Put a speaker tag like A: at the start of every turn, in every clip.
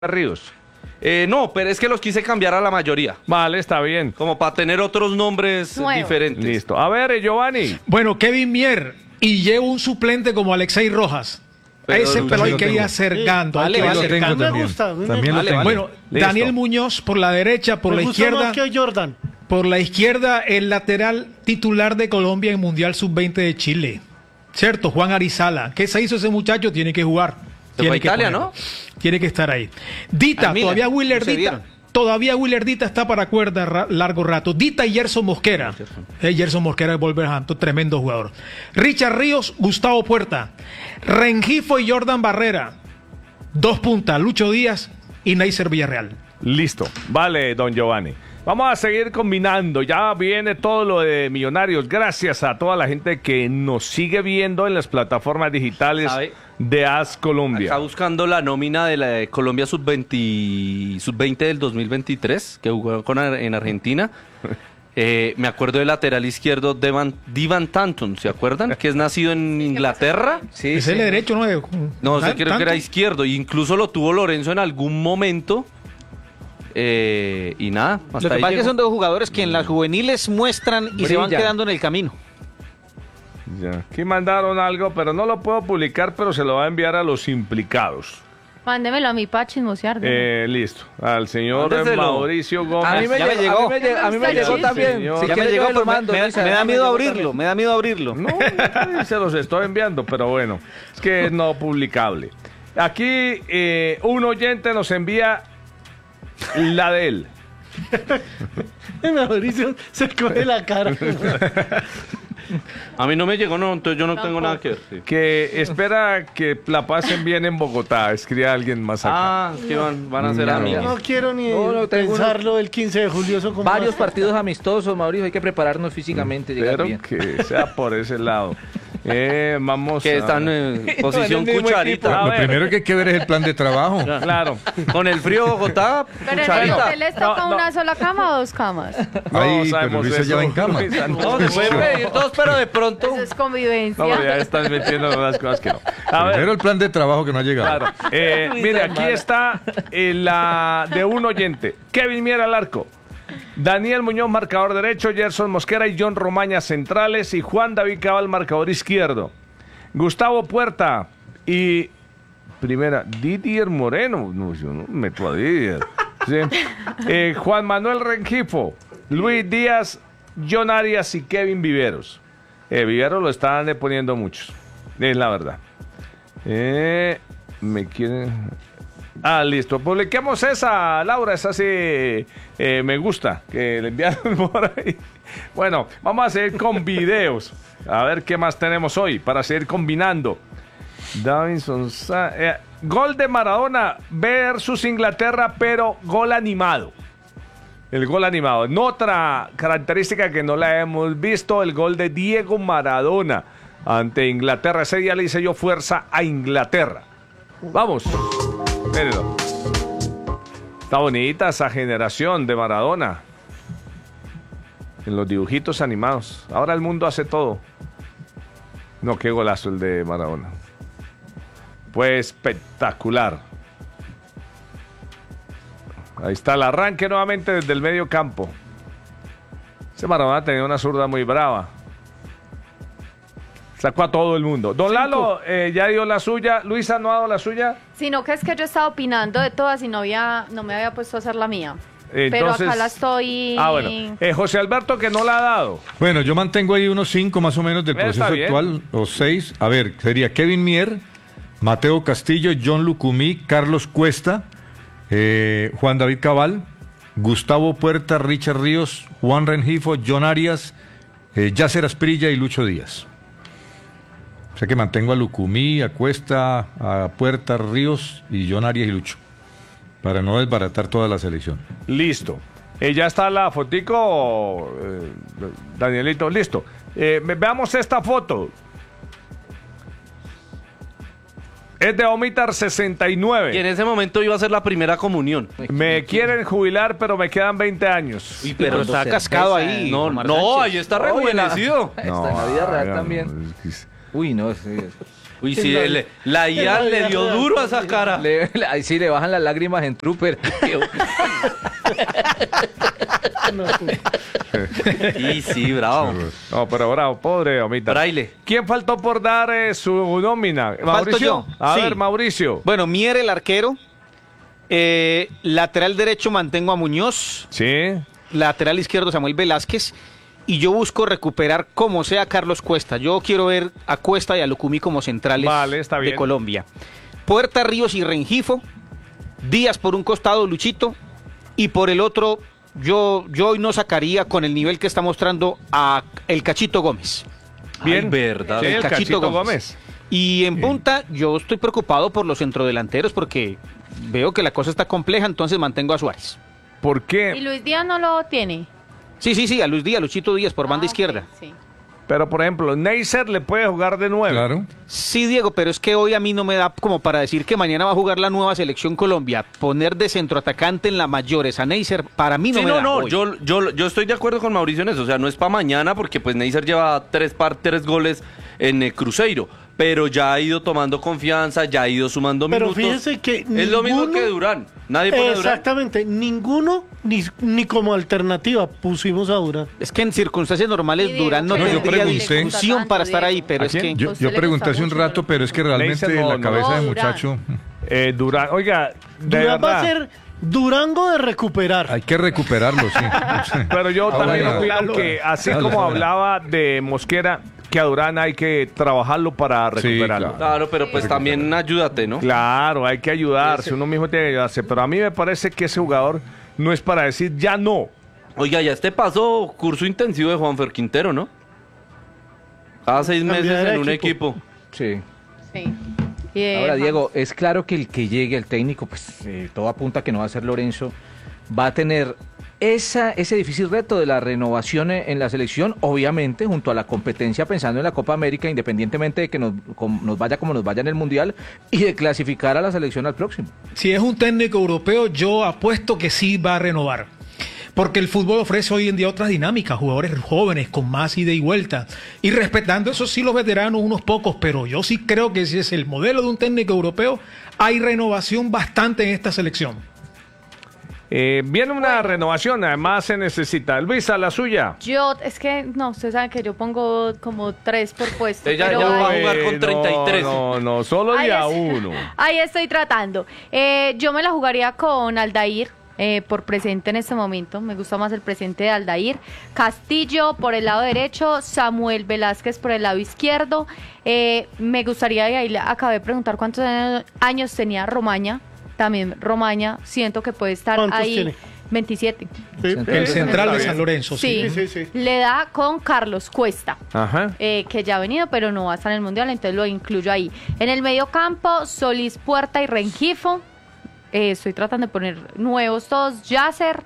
A: Ríos.
B: No, pero es que los quise cambiar a la mayoría.
A: Vale, está bien.
B: Como para tener otros nombres diferentes.
A: Listo. A ver, Giovanni.
C: Bueno, Kevin Mier. Y llevo un suplente como Alexei Rojas.
B: Pero
C: Ese pelo hay que ir acercando.
D: Vale,
C: hay que ir
D: vale,
C: acercando.
D: me gusta.
E: También lo tengo.
C: Bueno,
A: Listo.
C: Daniel Muñoz por la derecha, por
D: me
C: la
D: gusta
C: izquierda.
D: más que Jordan.
C: Por la izquierda, el lateral titular de Colombia en Mundial Sub-20 de Chile. ¿Cierto? Juan Arizala. ¿Qué se hizo ese muchacho? Tiene que jugar.
B: Se fue a
C: Tiene que
B: Italia,
C: poner.
B: ¿no?
C: Tiene que estar ahí. Dita,
D: Al Milan,
C: todavía
D: se
C: Willerdita.
D: dieron.
C: Todavía Willerdita está para cuerda largo rato. Dita y Gerson Mosquera. Gerson Mosquera de Wolverhampton, tremendo jugador. Richard Ríos, Gustavo Puerta. Rengifo y Jordan Barrera. Dos puntas, Lucho Díaz y Neisser Villarreal.
A: Listo. Vale, don Giovanni. Vamos a seguir combinando. Ya viene todo lo de Millonarios. Gracias a toda la gente que nos sigue viendo en las plataformas digitales
B: ¿Sabe?
A: de AS Colombia.
B: Está buscando la nómina de la de Colombia Sub-20 del 2023, que jugó en Argentina. Me acuerdo del lateral izquierdo Divan Tanton, ¿se acuerdan? Que es nacido en Inglaterra.
D: Sí,
C: Es el derecho, ¿no?
B: No,
C: ¿Tan-
B: sé, creo que
C: tanto?
B: era izquierdo. Incluso lo tuvo Lorenzo en algún momento. Y nada, hasta
D: Lo que
B: ahí
D: pasa es que
B: llegó.
D: son dos jugadores que en las juveniles muestran y se van
E: Brillan.
D: quedando en el camino.
A: Ya. Aquí mandaron algo, pero no lo puedo publicar, pero se lo va a enviar a los implicados.
F: Mándemelo a mi para chismosear.
A: Listo. Al señor
B: Mándeselo.
A: Mauricio Gómez.
D: A mí me llegó.
F: A mí me llegó
A: también.
D: Si
A: Ya
D: ya
A: me
D: me llegó,
E: que lo
D: pero
E: mando,
D: me
E: Luisa,
D: da
E: ya me
D: miedo
E: llegó
D: abrirlo, me da miedo abrirlo.
A: No, se los estoy enviando, pero bueno, es que es no publicable. Aquí un oyente nos envía la de él.
D: Mauricio se coge la cara.
B: A mí no me llegó, no, entonces yo no tengo nada que ver. sí.
A: Que espera que la pasen bien en Bogotá. Escribe alguien más acá.
B: Ah, que van a ser
E: No.
B: amigos.
D: No quiero ni
E: No, tengo
D: pensarlo el 15 de julio. Eso como
E: Varios
D: va a-
E: partidos amistosos, Mauricio, hay que prepararnos físicamente, llegar
A: Espero
E: bien.
A: que sea por ese lado. Vamos
B: Que
A: a-
B: están en posición
A: mismo
B: cucharita.
A: equipo. A
G: Lo
A: ver.
G: primero que hay que ver es el plan de trabajo.
A: Claro.
B: Con el frío de Bogotá,
F: Pero en el
B: cucharita.
F: hotel les toca
A: no.
F: una sola cama o dos camas.
A: No
G: Ahí, pero
A: sabemos
G: Luisa
A: eso,
G: ya va en cama.
A: Luisa,
B: No, se pueden pedir dos, pero de pronto.
F: Eso es convivencia.
A: No, ya están metiendo unas cosas que no. A ver.
G: Primero el plan de trabajo que no ha llegado.
A: Claro. Mire, aquí está la de un oyente. Kevin Mier al arco. Daniel Muñoz, marcador derecho. Gerson Mosquera y John Romaña centrales. Y Juan David Cabal, marcador izquierdo. Gustavo Puerta y primera Didier Moreno. No, yo no meto a Didier. Sí. Juan Manuel Rengifo, Luis Díaz, John Arias y Kevin Viveros. Viveros lo están poniendo muchos. Es la verdad. Me quieren. Ah, listo. Publiquemos esa, Laura. Esa sí me gusta. Que le enviaron por ahí. Bueno, vamos a seguir con videos. A ver qué más tenemos hoy para seguir combinando. Davinson. Gol de Maradona versus Inglaterra, pero gol animado. El gol animado. En otra característica que no la hemos visto, el gol de Diego Maradona ante Inglaterra. Ese día le hice yo fuerza a Inglaterra. Vamos. Mírenlo. Está bonita esa generación de Maradona. En los dibujitos animados. Ahora el mundo hace todo. No, qué golazo el de Maradona. Fue espectacular. Ahí está el arranque nuevamente desde el medio campo. Ese Maradona tenía una zurda muy brava. Sacó a todo el mundo. Don Lalo ya dio la suya. Luisa no ha dado la suya.
F: Sino que es que yo estaba opinando de todas y no me había puesto a hacer la mía.
A: Entonces,
F: Pero acá la estoy...
A: bueno. José Alberto que no la ha dado.
G: Bueno, yo mantengo ahí unos 5 más o menos del
A: Está
G: proceso
A: bien.
G: actual, o 6. A ver, sería Kevin Mier, Mateo Castillo, John Lucumí, Carlos Cuesta, Juan David Cabal, Gustavo Puerta, Richard Ríos, Juan Rengifo, John Arias, Yasser Asprilla y Lucho Díaz. O sea que mantengo a Lucumí, a Cuesta, a Puerta, Ríos y John Arias y Lucho, para no desbaratar toda la selección.
A: Listo. Ya está la fotico, Danielito. Listo. Veamos esta foto. Es de Omitar 69.
B: Y en ese momento iba a ser la primera comunión.
A: Me quieren jubilar, pero me quedan 20 años.
D: Uy, pero está cascado ahí.
B: No,
D: Omar
B: no,
D: Sánchez.
B: ahí está rejuvenecido.
E: Está en la vida real
A: no,
E: también.
A: es que-
E: Uy, no, sí.
B: Uy, sí, la IA le dio duro a esa cara.
E: Ahí sí le bajan las lágrimas en Trooper.
B: Y sí, bravo.
A: No, pero bravo, pobre Omita.
B: Braille.
A: ¿Quién faltó por dar su nómina? ¿Mauricio?
D: yo.
A: A
D: Sí.
A: ver, Mauricio.
D: Bueno, Mier, el arquero. Lateral derecho mantengo a Muñoz.
A: Sí.
D: Lateral izquierdo Samuel Velázquez. Y yo busco recuperar como sea a Carlos Cuesta. Yo quiero ver a Cuesta y a Lucumí como centrales
A: Vale, está bien.
D: de Colombia. Puerta, Ríos y Rengifo. Díaz por un costado, Luchito. Y por el otro, yo hoy no sacaría con el nivel que está mostrando a el Cachito Gómez.
A: Bien.
B: Ay, verdad.
A: Sí, el
D: El
A: Cachito
D: Cachito
A: Gómez.
D: Y en punta, yo estoy preocupado por los centrodelanteros porque veo que la cosa está compleja, entonces mantengo a Suárez.
A: ¿Por
F: ¿Y
A: qué?
F: Luis Díaz no lo tiene?
D: Sí, a Luis Díaz, Luchito Díaz por banda
F: Ah, ok,
D: izquierda.
F: sí.
A: Pero, por ejemplo, Neisser le puede jugar de 9.
G: Claro.
D: Sí, Diego, pero es que hoy a mí no me da como para decir que mañana va a jugar la nueva selección Colombia. Poner de centroatacante en la mayores a Neisser, para mí no
B: Sí,
D: me da.
B: no,
D: hoy.
B: yo estoy de acuerdo con Mauricio en eso. O sea, no es para mañana porque pues Neisser lleva 3 goles en el Cruzeiro. Pero ya ha ido tomando confianza, ya ha ido sumando
H: Pero
B: minutos.
H: fíjese que
B: es lo mismo
H: ninguno-
B: que Durán. Nadie pone a Durán.
H: Exactamente, ninguno ni como alternativa pusimos a Durán.
D: Es que en circunstancias normales
F: Sí, Diego,
D: Durán no
F: pero
G: yo
D: tendría
G: pregunté-
D: discusión para estar ahí, pero
A: ¿A
D: es
A: quién?
D: que...
F: ¿A
G: Yo,
F: usted
G: yo
F: le
G: pregunté
F: gusta
G: hace un
F: mucho,
G: rato,
F: no?
G: pero es que realmente
A: Neisser no,
G: la cabeza
F: no,
G: de
F: Durán.
G: muchacho
A: Durán. Oiga, de
H: Durán va a
A: verdad.
H: ser Durango de recuperar.
G: hay que recuperarlo, sí.
A: Pero yo
G: Ahora
A: también
G: ya.
A: opino que, así
G: Habla,
A: como
G: habla.
A: hablaba de Mosquera, que a Durán hay que trabajarlo para recuperarlo.
B: Claro, pero pues también ayúdate, ¿no?
A: Claro, hay que ayudarse, uno mismo tiene que ayudarse. Pero a mí me parece que ese jugador no es para decir ya no.
B: Oiga, ya este pasó curso intensivo de Juanfer Quintero, ¿no? Cada 6 meses
H: Cambiar de
B: en un
H: equipo.
B: equipo.
E: Sí.
F: Sí. Y,
E: Ahora, Diego, es claro que el que llegue, el técnico, pues todo apunta a que no va a ser Lorenzo, va a tener ese difícil reto de la renovación en la selección, obviamente, junto a la competencia pensando en la Copa América, independientemente de que nos vaya como nos vaya en el Mundial, y de clasificar a la selección al próximo.
C: Si es un técnico europeo, yo apuesto que sí va a renovar. Porque el fútbol ofrece hoy en día otras dinámicas, jugadores jóvenes con más ida y vuelta. Y respetando eso sí los veteranos, unos pocos, pero yo sí creo que si es el modelo de un técnico europeo, hay renovación bastante en esta selección.
A: Viene una renovación, además se necesita. Luisa, la suya.
F: Yo, es que, no, ustedes saben que yo pongo como 3 por puesto.
B: Ella
F: pero
B: ya va a
F: ahí-
B: jugar con 33.
A: No, solo
F: ahí
A: día
F: es-
A: uno.
F: Ahí estoy tratando. Yo me la jugaría con Aldair. Por presente en este momento, me gusta más el presente de Aldair. Castillo por el lado derecho, Samuel Velázquez por el lado izquierdo. Me gustaría, y ahí le acabé de preguntar cuántos años tenía Romaña. También Romaña, siento que puede estar
H: ¿Cuántos
F: ahí.
H: tiene?
F: 27.
H: Sí,
C: El central
A: está
C: de
A: bien.
C: San Lorenzo, sí.
F: Sí, le da con Carlos Cuesta.
A: Ajá.
F: Que ya ha venido, pero no va a estar en el Mundial, entonces lo incluyo ahí. En el medio campo, Solís Puerta y Rengifo. Estoy tratando de poner nuevos todos. Yasser,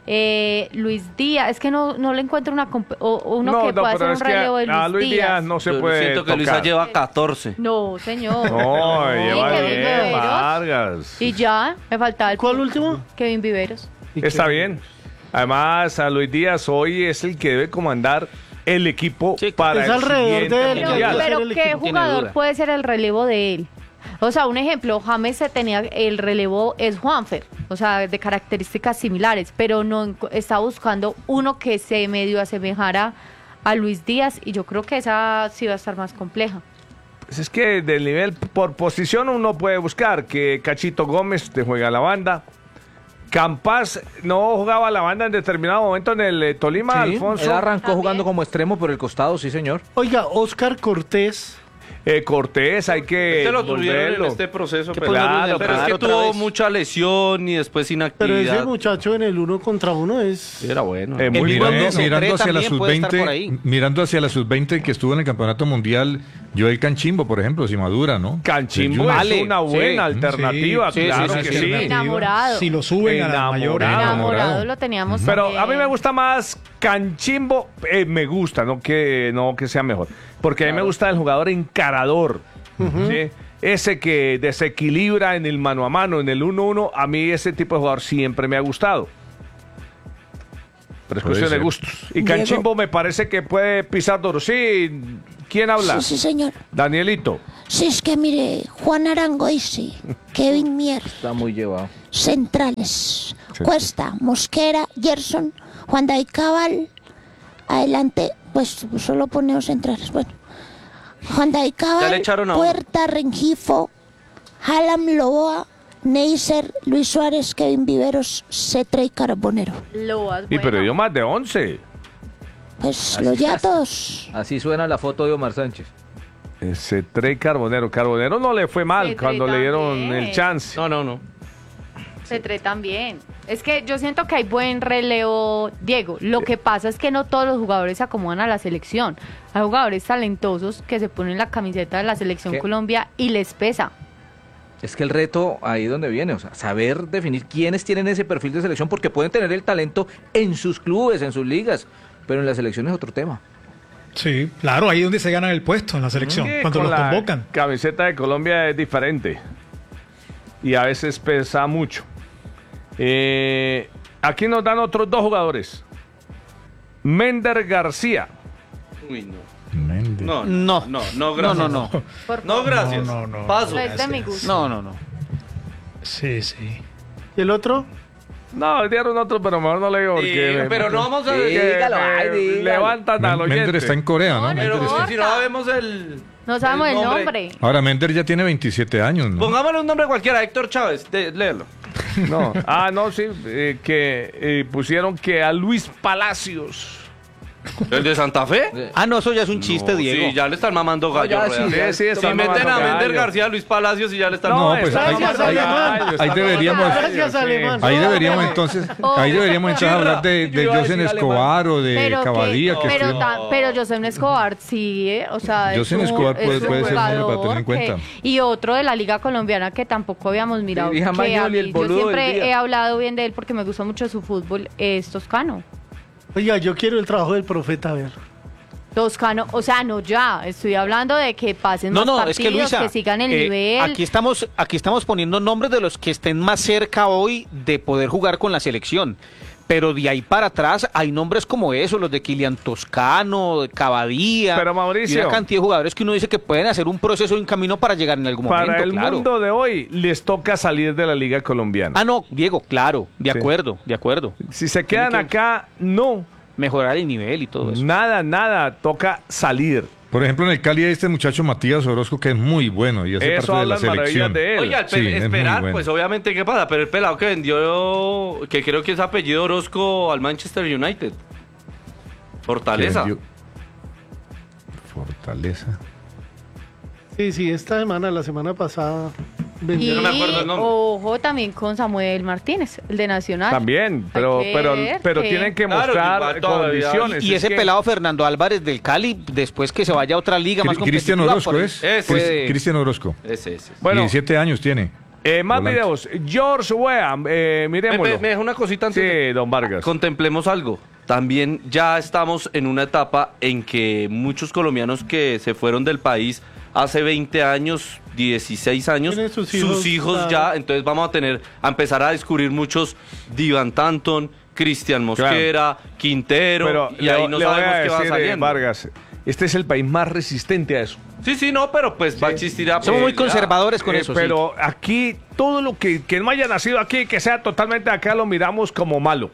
F: Luis Díaz. Es que no le encuentro uno que pueda hacer
A: pero
F: un
A: es que
F: relevo de
A: a Luis Díaz no se
B: Yo
A: puede
B: siento que Luisa
A: tocar.
B: lleva 14.
F: No, señor.
A: No,
F: Sí,
A: lleva
F: Kevin
A: 10,
F: Viveros.
A: Vargas.
F: Y ya, me faltaba el
H: ¿Cuál último?
F: Kevin Viveros.
A: Está bien. Además, a Luis Díaz hoy es el que debe comandar el equipo
D: Sí,
A: para
H: es
A: el
H: alrededor
A: siguiente
H: de él,
A: mundial.
F: Pero
H: el
F: ¿qué
H: equipo,
D: tiene
F: jugador
D: duda.
F: puede ser el relevo de él? O sea, un ejemplo, James se tenía el relevo es Juanfer, o sea, de características similares, pero no está buscando uno que se medio asemejara a Luis Díaz y yo creo que esa sí va a estar más compleja.
A: Pues es que del nivel por posición uno puede buscar que Cachito Gómez te juega la banda. Campas no jugaba la banda en determinado momento en el Tolima,
E: Sí,
A: Alfonso.
E: él arrancó
F: También.
E: jugando como extremo por el costado, sí, señor.
H: Oiga, Oscar Cortés.
A: Cortés, hay que
B: Este lo tuvieron en
A: volverlo.
B: este proceso,
D: Que
B: pero,
D: ponerlo en el
B: pero es que
D: radar otra
B: tuvo
D: vez.
B: mucha lesión y después
H: Pero
B: inactividad.
H: ese muchacho en el 1 contra 1 es...
B: Sí, era bueno.
A: Muy
D: mismo
A: bueno.
D: Andrés
G: Mirando hacia la
D: también puede estar por ahí.
G: sub-20, mirando hacia la sub-20 que estuvo en el Campeonato Mundial, Joel Canchimbo, por ejemplo, si madura, ¿no?
A: Canchimbo
G: Del
A: es
D: Vale,
A: una buena
D: sí.
A: alternativa,
D: Sí,
A: claro
D: sí,
A: que
D: sí,
A: sí.
D: sí.
F: Enamorado.
C: Si lo suben a la mayor.
F: Enamorado lo teníamos.
A: Pero
F: también.
A: a mí me gusta más Canchimbo, me gusta, no que sea mejor, porque a mí me gusta el jugador encarador, ¿sí? Ese que desequilibra en el mano a mano, en el 1-1, a mí ese tipo de jugador siempre me ha gustado. Pero es
G: Puede
A: cuestión de
G: ser.
A: gustos. Y Canchimbo me parece que puede pisar duro. Sí, ¿quién habla?
I: Sí, señor.
A: Danielito.
I: Sí, es que mire, Juan Arango dice, Kevin Mier,
E: Está muy llevado.
I: centrales, Cuesta, Mosquera, Gerson, Juan David Cabal, adelante, pues solo ponemos centrales, bueno. Juan David
B: Ya le
I: Cabal,
B: echaron a uno.
I: Puerta, Rengifo, Halam Loboa, Neisser, Luis Suárez, Kevin Viveros, Cetra y Carbonero.
F: Loas,
A: Y pero
F: bueno.
A: dio más de 11.
I: Pues
E: Así
I: los ya
E: es.
I: todos.
E: Así suena la foto de Omar Sánchez.
A: Ese Trey Carbonero. Carbonero no le fue mal
F: Cetré
A: cuando le dieron
F: también.
A: el chance.
B: No.
F: Cetré también. Es que yo siento que hay buen relevo, Diego. Lo que pasa es que no todos los jugadores se acomodan a la selección. Hay jugadores talentosos que se ponen la camiseta de la selección
E: ¿Qué?
F: Colombia y les pesa.
E: Es que el reto ahí donde viene, o sea, saber definir quiénes tienen ese perfil de selección, porque pueden tener el talento en sus clubes, en sus ligas, pero en la selección es otro tema.
C: Sí, claro, ahí es donde se ganan el puesto en la selección,
A: Sí,
C: cuando
A: con
C: los
A: la
C: convocan.
A: Camiseta de Colombia es diferente. Y a veces pesa mucho. Aquí nos dan otros dos jugadores. Mender García.
B: Uy, no.
G: Méndez.
B: No,
D: No.
B: gracias.
D: No.
F: Por
B: No, gracias.
C: No.
B: Paso.
F: No es de mi gusto.
D: No.
C: Sí.
H: ¿Y el otro?
A: No, dieron otro, pero mejor no le digo porque...
B: pero no vamos a
A: que
E: Dígalo,
A: me
E: ay, dígalo.
A: levantan al
G: Méndez
A: oyente.
G: está en Corea, ¿no?
F: No,
G: Méndez
F: no.
G: está-
B: si no sabemos el...
F: No sabemos el
B: nombre.
F: nombre.
G: Ahora, Méndez ya tiene 27 años, ¿no?
B: Pongámosle un nombre cualquiera, Héctor Chávez, léelo.
A: No. No, sí, que pusieron que a Luis Palacios.
B: ¿El de Santa Fe?
D: Ah, no, eso ya es un chiste,
B: No,
D: Diego.
B: Sí, ya le están mamando gallo.
E: ya,
B: real.
E: sí, ya.
A: Sí,
B: Si
A: están
B: meten a
A: mamando
B: Mender
A: gallo.
B: García, Luis Palacios y ya le están
A: No,
G: pues,
A: está
G: ahí-
A: mamando
H: ahí-
A: gallo, está
G: ahí deberíamos-
A: mamando
H: Gracias,
A: gallo, sí.
H: Alemán.
G: Ahí deberíamos entonces, hablar de
E: Yo iba a
G: Josen
E: decir
G: Escobar o de
F: Pero,
G: Cavadía. que
F: pero,
G: estuvieron-
F: pero José Escobar, sí, o sea, es
G: Josen
F: un-
G: Escobar puede-
F: es un
G: puede ser un nombre para
F: jugador
G: tener en cuenta.
F: y otro de la Liga Colombiana que tampoco habíamos mirado.
E: Diría
F: que
E: Mañol
F: a
E: y
F: mí-
E: el
F: yo
E: boludo del
F: siempre
E: día.
F: he hablado bien de él porque me gusta mucho su fútbol, es Toscano.
H: Oiga, yo quiero el trabajo del profeta, a ver.
F: Toscano, o sea, no ya, estoy hablando de que pasen
D: No,
F: más
D: no,
F: partidos,
D: es que Luisa,
F: sigan el nivel.
D: aquí estamos poniendo nombres de los que estén más cerca hoy de poder jugar con la selección. Pero de ahí para atrás hay nombres como esos, los de Kilian Toscano, de Cavadía.
A: Pero, Mauricio,
D: y una cantidad de jugadores que uno dice que pueden hacer un proceso y un camino para llegar en algún
A: Para
D: momento,
A: el
D: claro.
A: mundo de hoy les toca salir de la Liga Colombiana.
D: Ah, no, Diego, claro, de
A: Sí.
D: acuerdo.
A: Si se quedan
D: Tiene que-
A: acá, no.
D: Mejorar el nivel y todo eso.
A: Nada, toca salir.
G: Por ejemplo, en el Cali hay este muchacho Matías Orozco que es muy bueno y hace
A: Eso
G: parte de la
A: hablan maravillas
G: selección.
A: de él.
B: Oiga,
G: Sí, es muy
B: esperar,
G: bueno.
B: pues obviamente, ¿qué pasa? Pero el pelado que vendió, que creo que es apellido Orozco al Manchester United. Fortaleza.
G: Que vendió- Fortaleza.
H: Sí, la semana pasada.
F: Y
H: vendió-
B: no me acuerdo el nombre.
F: ojo también con Samuel Martínez, el de Nacional.
A: También, pero,
F: Hay que
A: pero,
F: ver
A: pero
F: que-
A: tienen que
B: Claro,
A: mostrar
B: igual todavía.
A: condiciones.
D: Y
A: Es
D: ese
A: que-
D: pelado Fernando Álvarez del Cali, después que se vaya a otra liga más
G: Cristian
D: competitiva,
G: Orozco
D: por-
G: es.
B: Ese.
D: puede-
G: Cristian Orozco.
B: Ese.
A: Bueno,
G: 17 años tiene.
A: más
G: Volante.
A: videos. George Weah, miremoslo.
B: Me deja una cosita antes de-
A: Sí, don Vargas.
B: Contemplemos algo. También ya estamos en una etapa en que muchos colombianos que se fueron del país hace 20 años, 16 años,
H: Tienen sus
B: sus
H: hijos,
B: hijos
H: claro.
B: ya, entonces vamos a empezar a descubrir muchos Divan Tanton, Cristian Mosquera, Quintero,
A: Pero
B: y ahí no
A: le voy
B: sabemos
A: a
B: qué va
A: decir,
B: saliendo.
A: Vargas, este es el país más resistente a eso.
B: Sí, no, pero pues va a existir.
D: Somos muy
B: ya.
D: conservadores con eso, sí.
A: Pero aquí, todo lo que no haya nacido aquí, que sea totalmente acá, lo miramos como malo.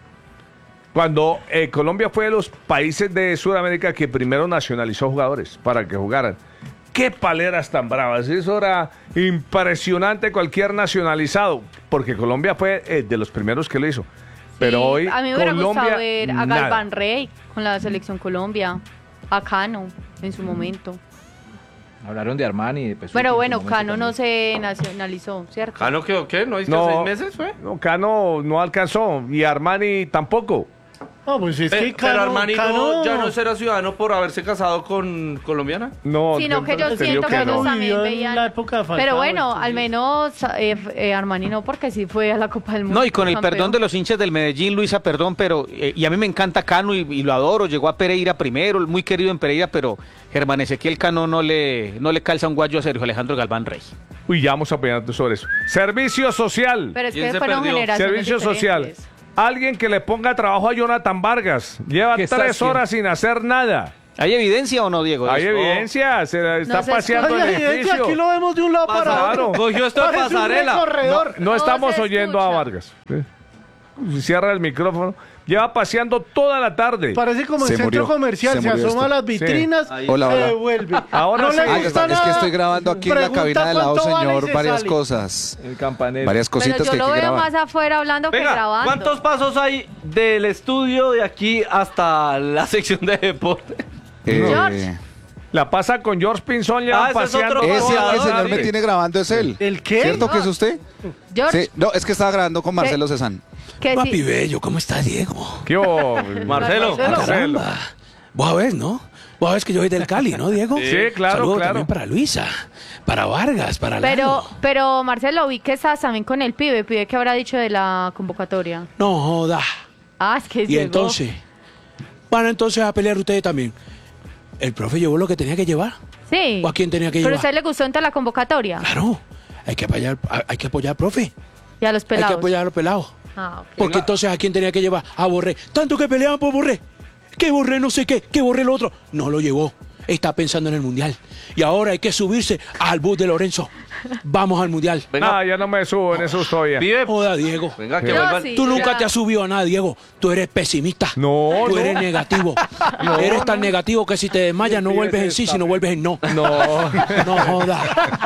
A: Cuando Colombia fue de los países de Sudamérica que primero nacionalizó jugadores para que jugaran. ¡Qué paleras tan bravas! Eso era impresionante cualquier nacionalizado, porque Colombia fue de los primeros que lo hizo. Pero
F: Sí,
A: hoy
F: a mí me hubiera
A: Colombia,
F: gustado ver a
A: nada.
F: Galván Rey con la selección Colombia, a Cano en su momento.
E: Hablaron de Armani. De Pesuti
F: Pero
E: en su
F: bueno,
E: momento
F: Cano no
E: también.
F: se nacionalizó, ¿cierto?
B: ¿Ah, no quedó qué? ¿No hizo
A: No,
B: 6 meses fue?
A: no, Cano no alcanzó y Armani tampoco.
H: No, pues es que
B: Pero Armani
H: Cano-
B: ya no será ciudadano por haberse casado con colombiana.
A: No,
F: Sino que yo
A: te
F: siento
A: digo
F: que ellos
H: no.
F: también
H: Vivió en
F: veían.
H: la época de Falcao,
F: Pero bueno,
H: entonces.
F: al menos Armani no, porque sí fue a la Copa del Mundo.
D: No, y con el
F: campeón.
D: perdón de los hinchas del Medellín, Luisa, perdón, pero, y a mí me encanta Cano y lo adoro, llegó a Pereira primero, muy querido en Pereira, pero Germán Ezequiel Cano no le calza un guayo a Sergio Alejandro Galván Rey.
A: Uy, ya vamos a opinar sobre eso. Servicio social.
F: Pero es
B: ¿Quién
F: que
B: se
F: fueron
B: perdió?
F: generaciones
A: Servicio social.
F: diferentes.
A: Alguien que le ponga trabajo a Jonathan Vargas. Lleva
E: ¿Qué está
A: 3
E: haciendo?
A: horas sin hacer nada.
D: ¿Hay evidencia o no, Diego?
A: Hay
D: de eso?
A: evidencia, se está
F: No se
A: paseando
H: Hay
A: el
H: evidencia,
A: edificio.
H: aquí lo vemos de un lado para
A: Claro.
H: otro.
B: Cogió esto de
H: Parece un
B: pasarela.
H: recorredor.
A: No estamos
F: se
A: oyendo a
F: escucha.
A: Vargas. Cierra el micrófono. Lleva paseando toda la tarde.
H: Parece como en
J: Se
H: centro
J: murió.
H: comercial,
J: Se
H: se
J: murió
H: asoma a
J: esto.
H: las vitrinas,
B: Ahí.
J: Hola,
H: se
J: hola.
H: devuelve.
A: Ahora
H: no
A: sí.
H: le
A: Ah,
H: gusta
J: Es que
H: nada,
J: estoy grabando aquí en la
H: pregunta
J: cabina del lado,
H: cuánto vale y
J: señor,
H: se
J: varias
H: sale.
J: cosas.
A: El campanero.
J: Varias
F: Pero
J: cositas
F: yo
J: que
F: lo
J: hay que
F: veo
J: grabar.
F: más afuera hablando que
B: Venga,
F: grabando.
B: ¿cuántos pasos hay del estudio de aquí hasta la sección de deporte?
F: George.
A: La pasa con George Pinzón, lleva
B: ese es
A: paseando
B: otro
J: Ese
A: toda
J: que
A: la
J: el señor
A: tarde.
J: me tiene grabando es él.
H: ¿El qué?
J: ¿Cierto que es usted?
F: George,
J: Sí. No, es que estaba grabando con Marcelo Cezanne.
F: que
K: Papi
F: sí.
K: Bello, ¿cómo está Diego?
A: ¿Qué hubo?
B: Marcelo.
A: Marcelo.
K: Vos sabés, ¿no? Vos sabés que yo soy del Cali, ¿no, Diego?
A: Sí, claro,
K: Saludos
A: claro.
K: también para Luisa, para Vargas, para Lalo.
F: Pero Marcelo, vi que estás también con el pibe que habrá dicho de la convocatoria.
K: No joda.
F: Ah, es que
K: Y
F: llegó.
K: entonces, van entonces a pelear ustedes también. ¿El profe llevó lo que tenía que llevar?
F: Sí.
K: ¿O a quién tenía que
F: Pero a
K: llevar?
F: usted le gustó entonces la convocatoria.
K: Claro, hay que apoyar al profe.
F: Y a los
K: Hay
F: pelados.
K: que apoyar a los pelados.
F: Ah, ok.
K: Porque entonces a quién tenía que llevar? A Borré. Tanto que peleaban por Borré. Que Borré no sé qué, que Borré lo otro. No lo llevó. Está pensando en el Mundial. Y ahora hay que subirse al bus de Lorenzo. Vamos al Mundial.
B: Venga,
A: Ah, ya no me subo en eso todavía.
B: pibe.
K: Joda, Diego.
B: Venga, que
F: Yo
B: vuelvan.
F: sí.
K: Tú nunca
F: ya.
K: te has subido a nada, Diego. Tú eres pesimista.
A: No,
K: Tú
A: no.
K: eres negativo. Eres tan negativo que si te desmayas no
A: pibe
K: vuelves
A: se
K: en sí,
A: está-
K: sino vuelves en no.
A: No.
K: No joda.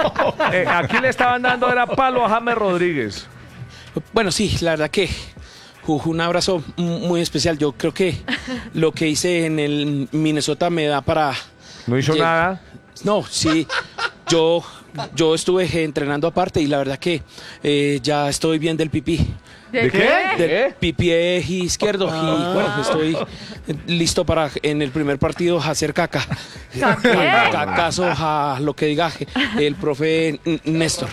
A: Aquí le estaban dando era palo a James Rodríguez.
K: Bueno, sí, la verdad que un abrazo muy especial. Yo creo que lo que hice en el Minnesota me da para...
A: No hizo
K: Lleg-
A: nada.
K: No, sí. Yo estuve entrenando aparte y la verdad que ya estoy bien del pipí.
A: ¿De qué?
K: Del pipí izquierdo. Y bueno, estoy listo para en el primer partido hacer caca. Cacazo a lo que diga el profe Néstor.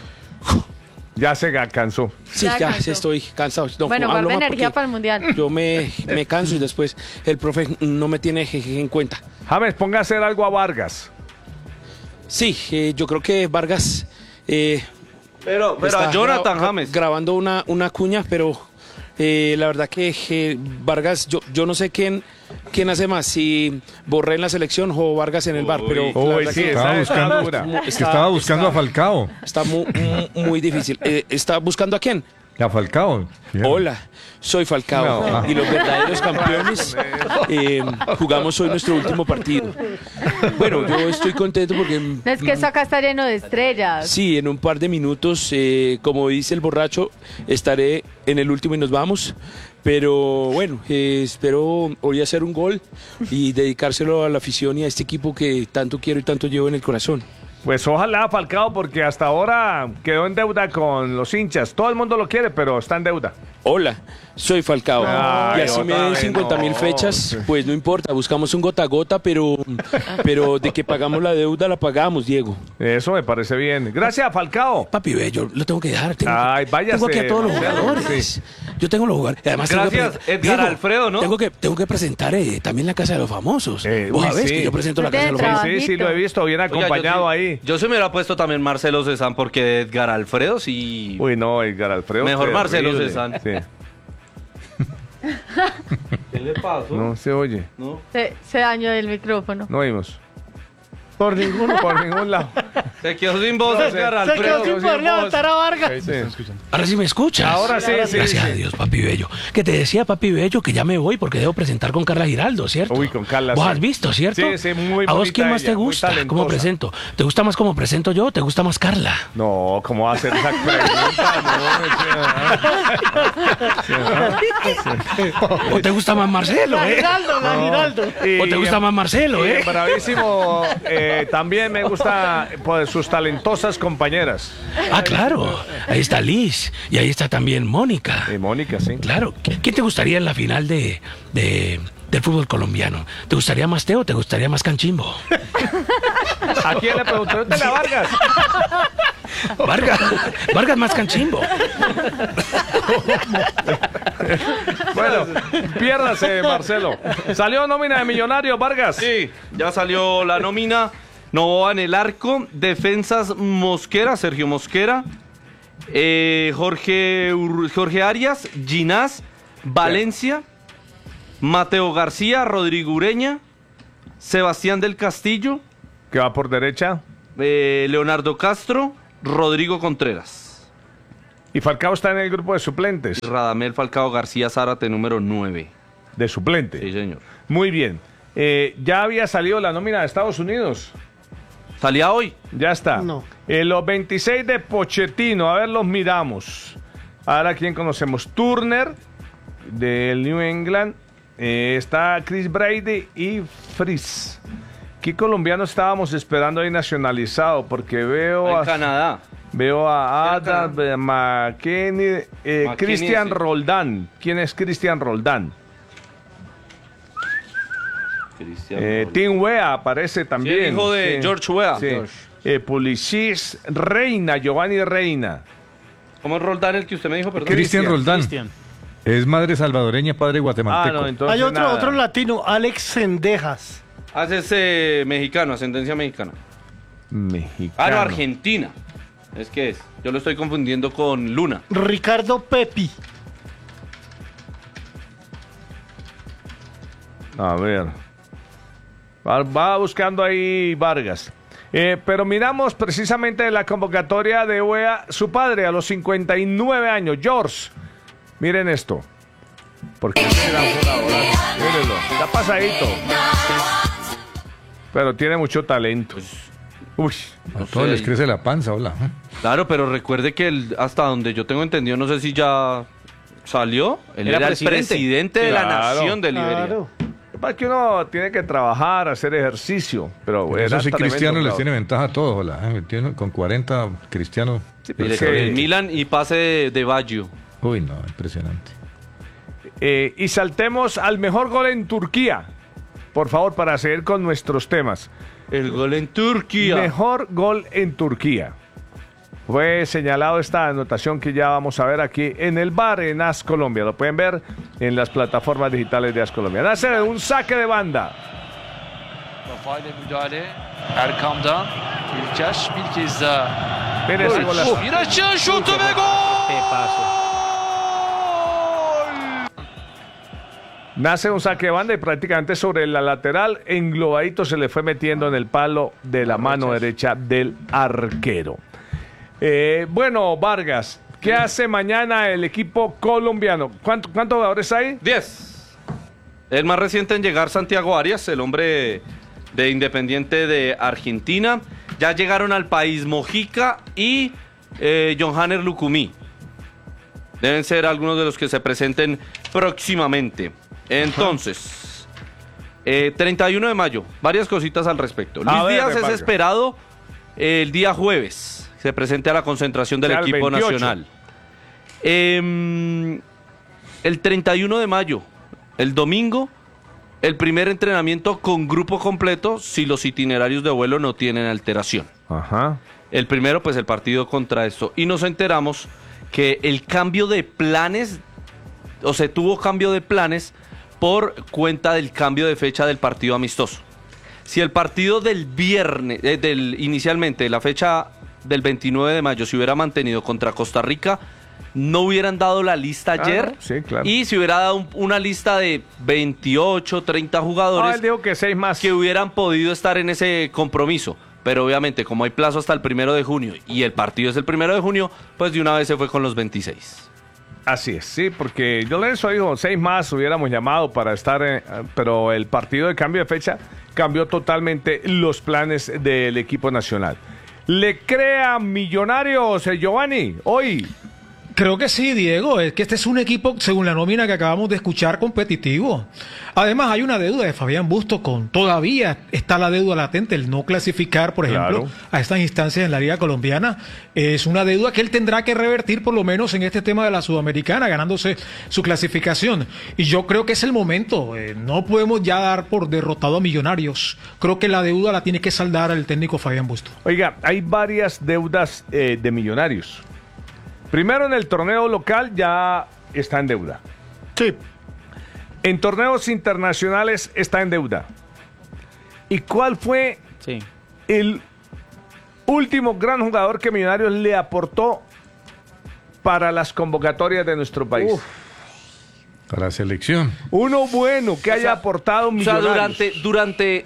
A: Ya se cansó.
K: Sí,
F: Ya
K: ya
F: cansó.
K: estoy cansado. No,
F: Bueno,
K: hablo
F: vuelve
K: más
F: energía
K: porque
F: para el mundial.
K: Yo me canso y después el profe no me tiene en cuenta.
A: James, ponga a hacer algo a Vargas.
K: Sí, yo creo que Vargas
B: Pero
K: está
B: a Jonathan
K: gra-
B: James.
K: grabando una cuña, pero la verdad que Vargas, yo no sé quién hace más, si Borré en la selección o Vargas en el bar, pero la
A: Uy,
K: verdad
A: sí,
K: que
A: esa está
G: buscando-
A: dura.
G: Es que estaba buscando a Falcao.
K: está muy difícil. ¿Está buscando a quién?
G: A Falcao. Fíjate.
K: Hola, soy Falcao
G: No.
K: y los verdaderos campeones jugamos hoy nuestro último partido. Bueno, yo estoy contento porque
F: No, es que esto acá está lleno de estrellas.
K: sí, en un par de minutos, como dice el borracho, estaré en el último y nos vamos. Pero bueno, espero hoy hacer un gol y dedicárselo a la afición y a este equipo que tanto quiero y tanto llevo en el corazón.
A: Pues ojalá Falcao, porque hasta ahora quedó en deuda con los hinchas. Todo el mundo lo quiere, pero está en deuda.
K: Hola, soy Falcao.
A: Ay,
K: y así me
A: otra
K: den
A: vez
K: 50.000
A: no.
K: fechas, pues no importa, buscamos un gota a gota, pero de que pagamos la deuda, la pagamos, Diego.
A: Eso me parece bien. Gracias, Falcao.
K: Papi Bello, lo tengo que dejar.
A: Ay, váyase,
K: tengo aquí a todos los
A: Marcelo,
K: jugadores. Yo tengo los jugadores. Además,
B: Gracias, Edgar Alfredo, ¿no?
K: Tengo que presentar también la Casa de los Famosos. Vos
A: uy,
K: sabés
A: sí.
K: que yo presento la
F: Usted
K: Casa de los
F: entra.
K: Famosos.
A: Sí, sí, lo he visto, bien
B: Oiga,
A: acompañado
B: yo sí-
A: ahí.
B: Yo se me hubiera puesto también Marcelo Cezanne porque Edgar Alfredo sí.
A: Uy, no, Edgar Alfredo.
B: Mejor Marcelo
A: terrible.
B: Cezanne.
A: Sí.
B: ¿Qué le pasó?
A: No se oye.
F: Se dañó el micrófono.
A: No oímos.
H: Por ninguno.
A: Por ningún lado.
B: Se quedó sin voz Edgar
H: Se quedó
B: Alfredo.
H: sin poder levantar a Vargas.
A: Sí.
K: Ahora sí me escuchas.
A: Ahora sí, sí,
K: Gracias
A: sí.
K: a Dios, papi Bello. Que te decía, papi Bello, que ya me voy porque debo presentar con Carla Giraldo, ¿cierto?
A: Uy, con Carla,
K: ¿Vos
A: sí.
K: has visto, cierto?
A: Sí, sí, muy
K: ¿A vos
A: bonita
K: quién más
A: ella,
K: te
A: muy
K: gusta? ¿Cómo
A: talentosa.
K: presento? ¿Te gusta más como presento yo o te gusta más Carla?
A: No, ¿cómo va a hacer esa pregunta?
K: ¿O te gusta más Marcelo,
H: La
K: eh?
H: Giraldo, la Giraldo.
K: ¿O te gusta más Marcelo, eh?
A: Bravísimo. También me gusta pues, sus talentosas compañeras.
K: Ah, claro. Ahí está Liz y ahí está también Mónica.
A: Mónica, sí.
K: Claro. ¿Quién te gustaría en la final del fútbol colombiano? ¿Te gustaría más Teo o te gustaría más Canchimbo?
A: ¿A quién le preguntó? Pregúntale a Vargas.
K: Vargas más Canchimbo.
A: Bueno, piérdase, Marcelo. ¿Salió nómina de Millonarios, Vargas?
B: Sí, ya salió la nómina. Novoa en el arco. Defensas Mosquera, Sergio Mosquera. Jorge Arias, Ginás, Valencia, Mateo García, Rodrigo Ureña, Sebastián del Castillo,
A: que va por derecha.
B: Leonardo Castro, Rodrigo Contreras.
A: Y Falcao está en el grupo de suplentes.
B: Radamel Falcao García Zárate, número 9.
A: De suplente.
B: Sí, señor.
A: Muy bien. Ya había salido la nómina de Estados Unidos.
B: ¿Salía hoy?
A: Ya está.
H: No.
A: Los 26 de Pochettino, a ver, los miramos. Ahora, ¿quién conocemos? Turner, del New England. Está Chris Brady y Fries. ¿Qué colombiano estábamos esperando ahí nacionalizado? Porque veo
B: En Canadá.
A: Veo a
B: Era
A: Adam McKinney, Cristian
B: sí.
A: Roldán. ¿Quién es Cristian Roldán? Tim Wea aparece también.
B: Sí, el hijo de George Weah.
A: Sí. Pulisic, Reina, Giovanni Reina.
B: ¿Cómo es Roldán el que usted me dijo? Perdón.
G: Cristian Roldán.
H: Cristian.
G: Es madre salvadoreña, padre guatemalteco.
A: No, entonces
H: Hay
A: nada.
H: otro latino, Alex Cendejas.
B: Hace mexicano, ascendencia mexicana.
A: Mexicano.
B: No, Argentina. Es que es. Yo lo estoy confundiendo con Luna.
H: Ricardo Pepi.
A: A ver. Va buscando ahí Vargas. Pero miramos precisamente la convocatoria de Wea, su padre a los 59 años, George. Miren esto. Porque mírenlo, está pasadito. Pero tiene mucho talento. Uy.
G: A todos les crece la panza, hola.
B: Claro, pero recuerde que hasta donde yo tengo entendido, no sé si ya salió. Él era el presidente de la nación de Liberia.
H: Claro.
A: Para que uno tiene que trabajar, hacer ejercicio. Pero
G: Eso
A: era
G: sí,
A: tremendo
G: Cristiano les
A: jugador.
G: tiene ventaja a todos, hola. Con 40 Cristiano.
A: Sí, pero
B: Mire,
A: es que-
B: el Milan y pase de Baggio.
G: Uy, no, impresionante.
A: Y saltemos al mejor gol en Turquía. Por favor, para seguir con nuestros temas.
B: El gol en Turquía.
A: Mejor gol en Turquía. Fue señalado esta anotación que ya vamos a ver aquí en el bar en AS Colombia. Lo pueden ver en las plataformas digitales de AS Colombia. Nace de un saque de banda.
L: Kafayla müdahale Erkam'dan İlker bir kez daha.
A: Mire ese golazo.
L: Miraç'ın şutu ve gol!
A: Nace un saque de banda y prácticamente sobre la lateral, englobadito se le fue metiendo en el palo de la mano derecha del arquero. Bueno, Vargas, ¿qué hace mañana el equipo colombiano? ¿Cuántos jugadores hay?
B: 10. El más reciente en llegar, Santiago Arias, el hombre de Independiente de Argentina. Ya llegaron al país Mojica y Johanner Lucumí. Deben ser algunos de los que se presenten próximamente. Entonces, 31 de mayo, varias cositas al respecto. Luis Díaz es esperado el día jueves. Se presente a la concentración del equipo
A: 28.
B: nacional. El 31 de mayo, el domingo, el primer entrenamiento con grupo completo si los itinerarios de vuelo no tienen alteración.
A: Ajá.
B: El primero, pues el partido contra esto. Y nos enteramos que el cambio de planes, o se tuvo cambio de planes por cuenta del cambio de fecha del partido amistoso. Si el partido del viernes, inicialmente la fecha del 29 de mayo se hubiera mantenido contra Costa Rica, no hubieran dado la lista ayer.
A: Sí, claro.
B: Y se hubiera dado una lista de 28, 30 jugadores
A: él dijo que 6 más.
B: que hubieran podido estar en ese compromiso. Pero obviamente, como hay plazo hasta el 1 de junio y el partido es el 1 de junio, pues de una vez se fue con los 26.
A: Así es, sí, porque yo Lorenzo dijo 6 más hubiéramos llamado para estar, pero el partido de cambio de fecha cambió totalmente los planes del equipo nacional. ¿Le crea Millonarios, Giovanni, hoy?
C: Creo que sí, Diego. Es que este es un equipo, según la nómina que acabamos de escuchar, competitivo. Además, hay una deuda de Fabián Bustos todavía está la deuda latente, el no clasificar, por ejemplo, a estas instancias en la Liga Colombiana. Es una deuda que él tendrá que revertir, por lo menos en este tema de la Sudamericana, ganándose su clasificación. Y yo creo que es el momento. No podemos ya dar por derrotado a Millonarios. Creo que la deuda la tiene que saldar el técnico Fabián Bustos.
A: Oiga, hay varias deudas de Millonarios. Primero, en el torneo local ya está en deuda.
H: Sí.
A: En torneos internacionales está en deuda. ¿Y cuál fue el último gran jugador que Millonarios le aportó para las convocatorias de nuestro país?
G: Para la selección.
A: Uno bueno que haya aportado Millonarios.
B: O sea, durante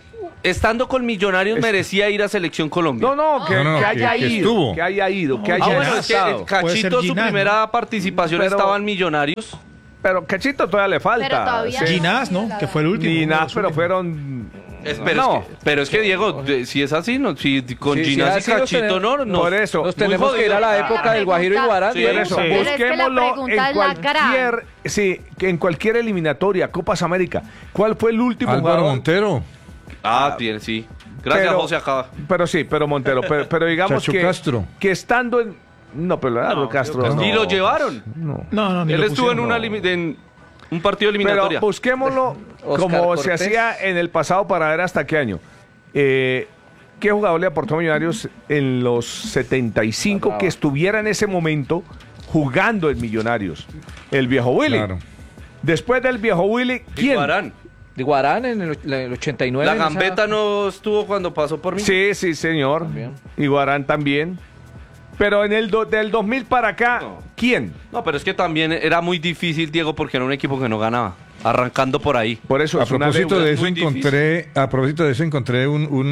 B: estando con Millonarios merecía ir a Selección Colombia.
A: No, que haya ido. Que haya ido. Que haya
B: bueno, es que
A: estado.
B: Cachito, su primera participación estaba en Millonarios.
A: Pero Cachito todavía le falta.
F: Pero todavía
A: Sí.
C: Ginás, ¿no? Que fue el último.
A: Ginás, pero fueron...
B: Pero es que Diego, si es así, no, si con Ginás y
E: así nos
B: Cachito
E: tenemos-
B: no,
A: Por eso.
E: Nos tenemos que ir a la época del Guajiro y Guarán.
B: Sí,
E: Diego.
A: Por eso,
F: Pero es que la
A: busquémoslo
F: pregunta
A: en
F: es la
A: cualquier, que en cualquier eliminatoria, Copas América. ¿Cuál fue el último
G: Álvaro
A: jugador?
G: Montero.
B: tiene, sí. Gracias,
A: Pero-
B: José Acaba.
A: Pero Montero, pero digamos
G: Chacho
A: que,
G: Castro.
A: que estando en... No, pero Leonardo Castro.
B: Y
A: no.
B: lo llevaron.
C: No, ni
B: Él
C: lo
B: estuvo en,
C: pusieron.
B: en un partido eliminatoria.
A: Pero busquémoslo
E: Oscar
A: como se
E: Cortés.
A: hacía en el pasado para ver hasta qué año. ¿Qué jugador le aportó a Millonarios en los 75 que estuviera en ese momento jugando en Millonarios? El viejo Willy.
G: Claro.
A: Después del viejo Willy, ¿quién?
B: Guarán.
E: De Guarán en el 89.
B: La
E: en esa-
B: Gambetta no estuvo cuando pasó por mí.
A: Sí, señor.
E: También.
A: Y Guarán también. Pero en el del 2000 para acá, ¿quién?
B: No, pero es que también era muy difícil, Diego, porque era un equipo que no ganaba. Arrancando por ahí.
A: Por eso
G: A
A: es una
G: propósito
A: deuda
G: de eso
A: muy
G: encontré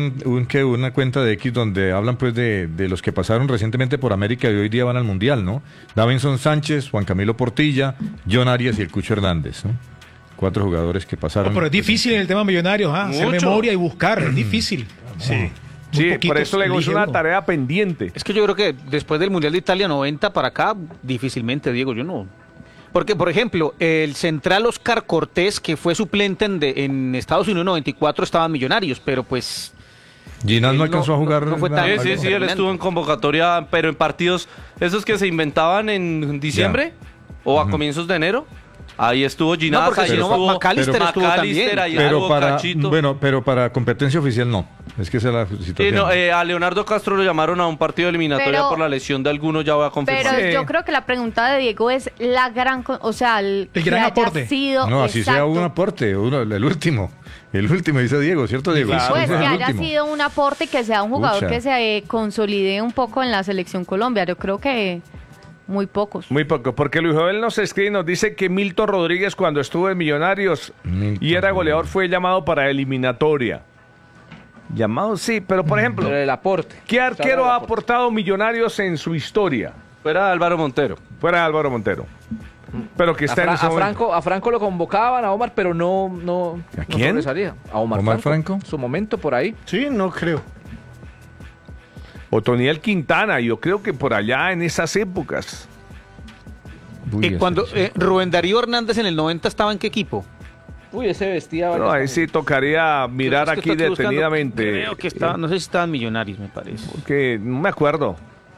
G: una cuenta de X donde hablan pues de los que pasaron recientemente por América y hoy día van al Mundial, ¿no? Davinson Sánchez, Juan Camilo Portilla, John Arias y el Cucho Hernández, ¿no? 4 jugadores que pasaron.
C: No, pero es difícil en el tema Millonarios, hacer
B: Mucho.
C: memoria y buscar, es difícil.
A: Sí,
C: Muy
A: por eso le
C: poquitos
A: es una
C: elige uno.
A: tarea pendiente.
D: Es que yo creo que después del Mundial de Italia 90 para acá, difícilmente, Diego, yo no. Porque, por ejemplo, el central Oscar Cortés, que fue suplente en Estados Unidos 94, estaba en Millonarios, pero pues...
G: Ginás no
D: no-
G: alcanzó a jugar.
D: no fue tan-
G: nada.
B: Sí, él
D: determinante.
B: estuvo en convocatoria, pero en partidos esos que se inventaban en diciembre o a comienzos de enero. Ahí estuvo Ginás,
D: No, porque
B: ahí
D: si no,
B: estuvo
D: McAllister estuvo también.
B: ahí
G: Pero
B: estuvo
G: para,
B: Cachito.
G: pero para competencia oficial no. Es que esa es la
B: Sí,
G: situación.
B: no, a Leonardo Castro lo llamaron a un partido eliminatoria
F: Pero-
B: por la lesión de alguno, ya voy a confirmar.
F: Pero
A: Sí.
F: yo creo que la pregunta de Diego es la gran, o sea, el
C: gran
F: que haya
C: aporte.
F: sido
G: No, así sea
F: exacto.
G: un aporte, el último dice Diego, ¿cierto Diego?
A: Claro.
F: Pues
G: Ese
F: que
G: es el
F: haya
G: último.
F: sido un aporte y que sea un jugador
G: Pucha.
F: que se consolide un poco en la selección Colombia. Yo creo que muy pocos.
A: Muy poco, porque Luis Joel nos escribe y nos dice que Milton Rodríguez cuando estuvo en Millonarios
G: Milton
A: y era goleador
G: Rodríguez.
A: fue llamado para eliminatoria. Llamado sí, pero por ejemplo,
E: Pero el aporte.
A: ¿qué arquero
E: Habla
A: ha
E: del aporte.
A: aportado Millonarios en su historia?
B: Fuera Álvaro Montero.
A: Fuera de Álvaro Montero. Pero que está en ese momento.
E: A Franco lo convocaban, a Omar, pero no
A: ¿A quién?
E: sobresalía. A Omar,
G: ¿Omar Franco?
E: Su momento por ahí.
H: Sí, no creo.
A: Otoniel Quintana, yo creo que por allá en esas épocas.
G: Uy, ese
D: cuando
G: sí.
D: Rubén Darío Hernández en el 90 estaba en qué equipo?
E: Uy, ese vestía.
A: No, ahí sí tocaría mirar
D: Es que
A: aquí
D: estoy buscando-
A: detenidamente.
D: Creo que estaba, no sé si estaban Millonarios, me parece.
A: Que no me acuerdo.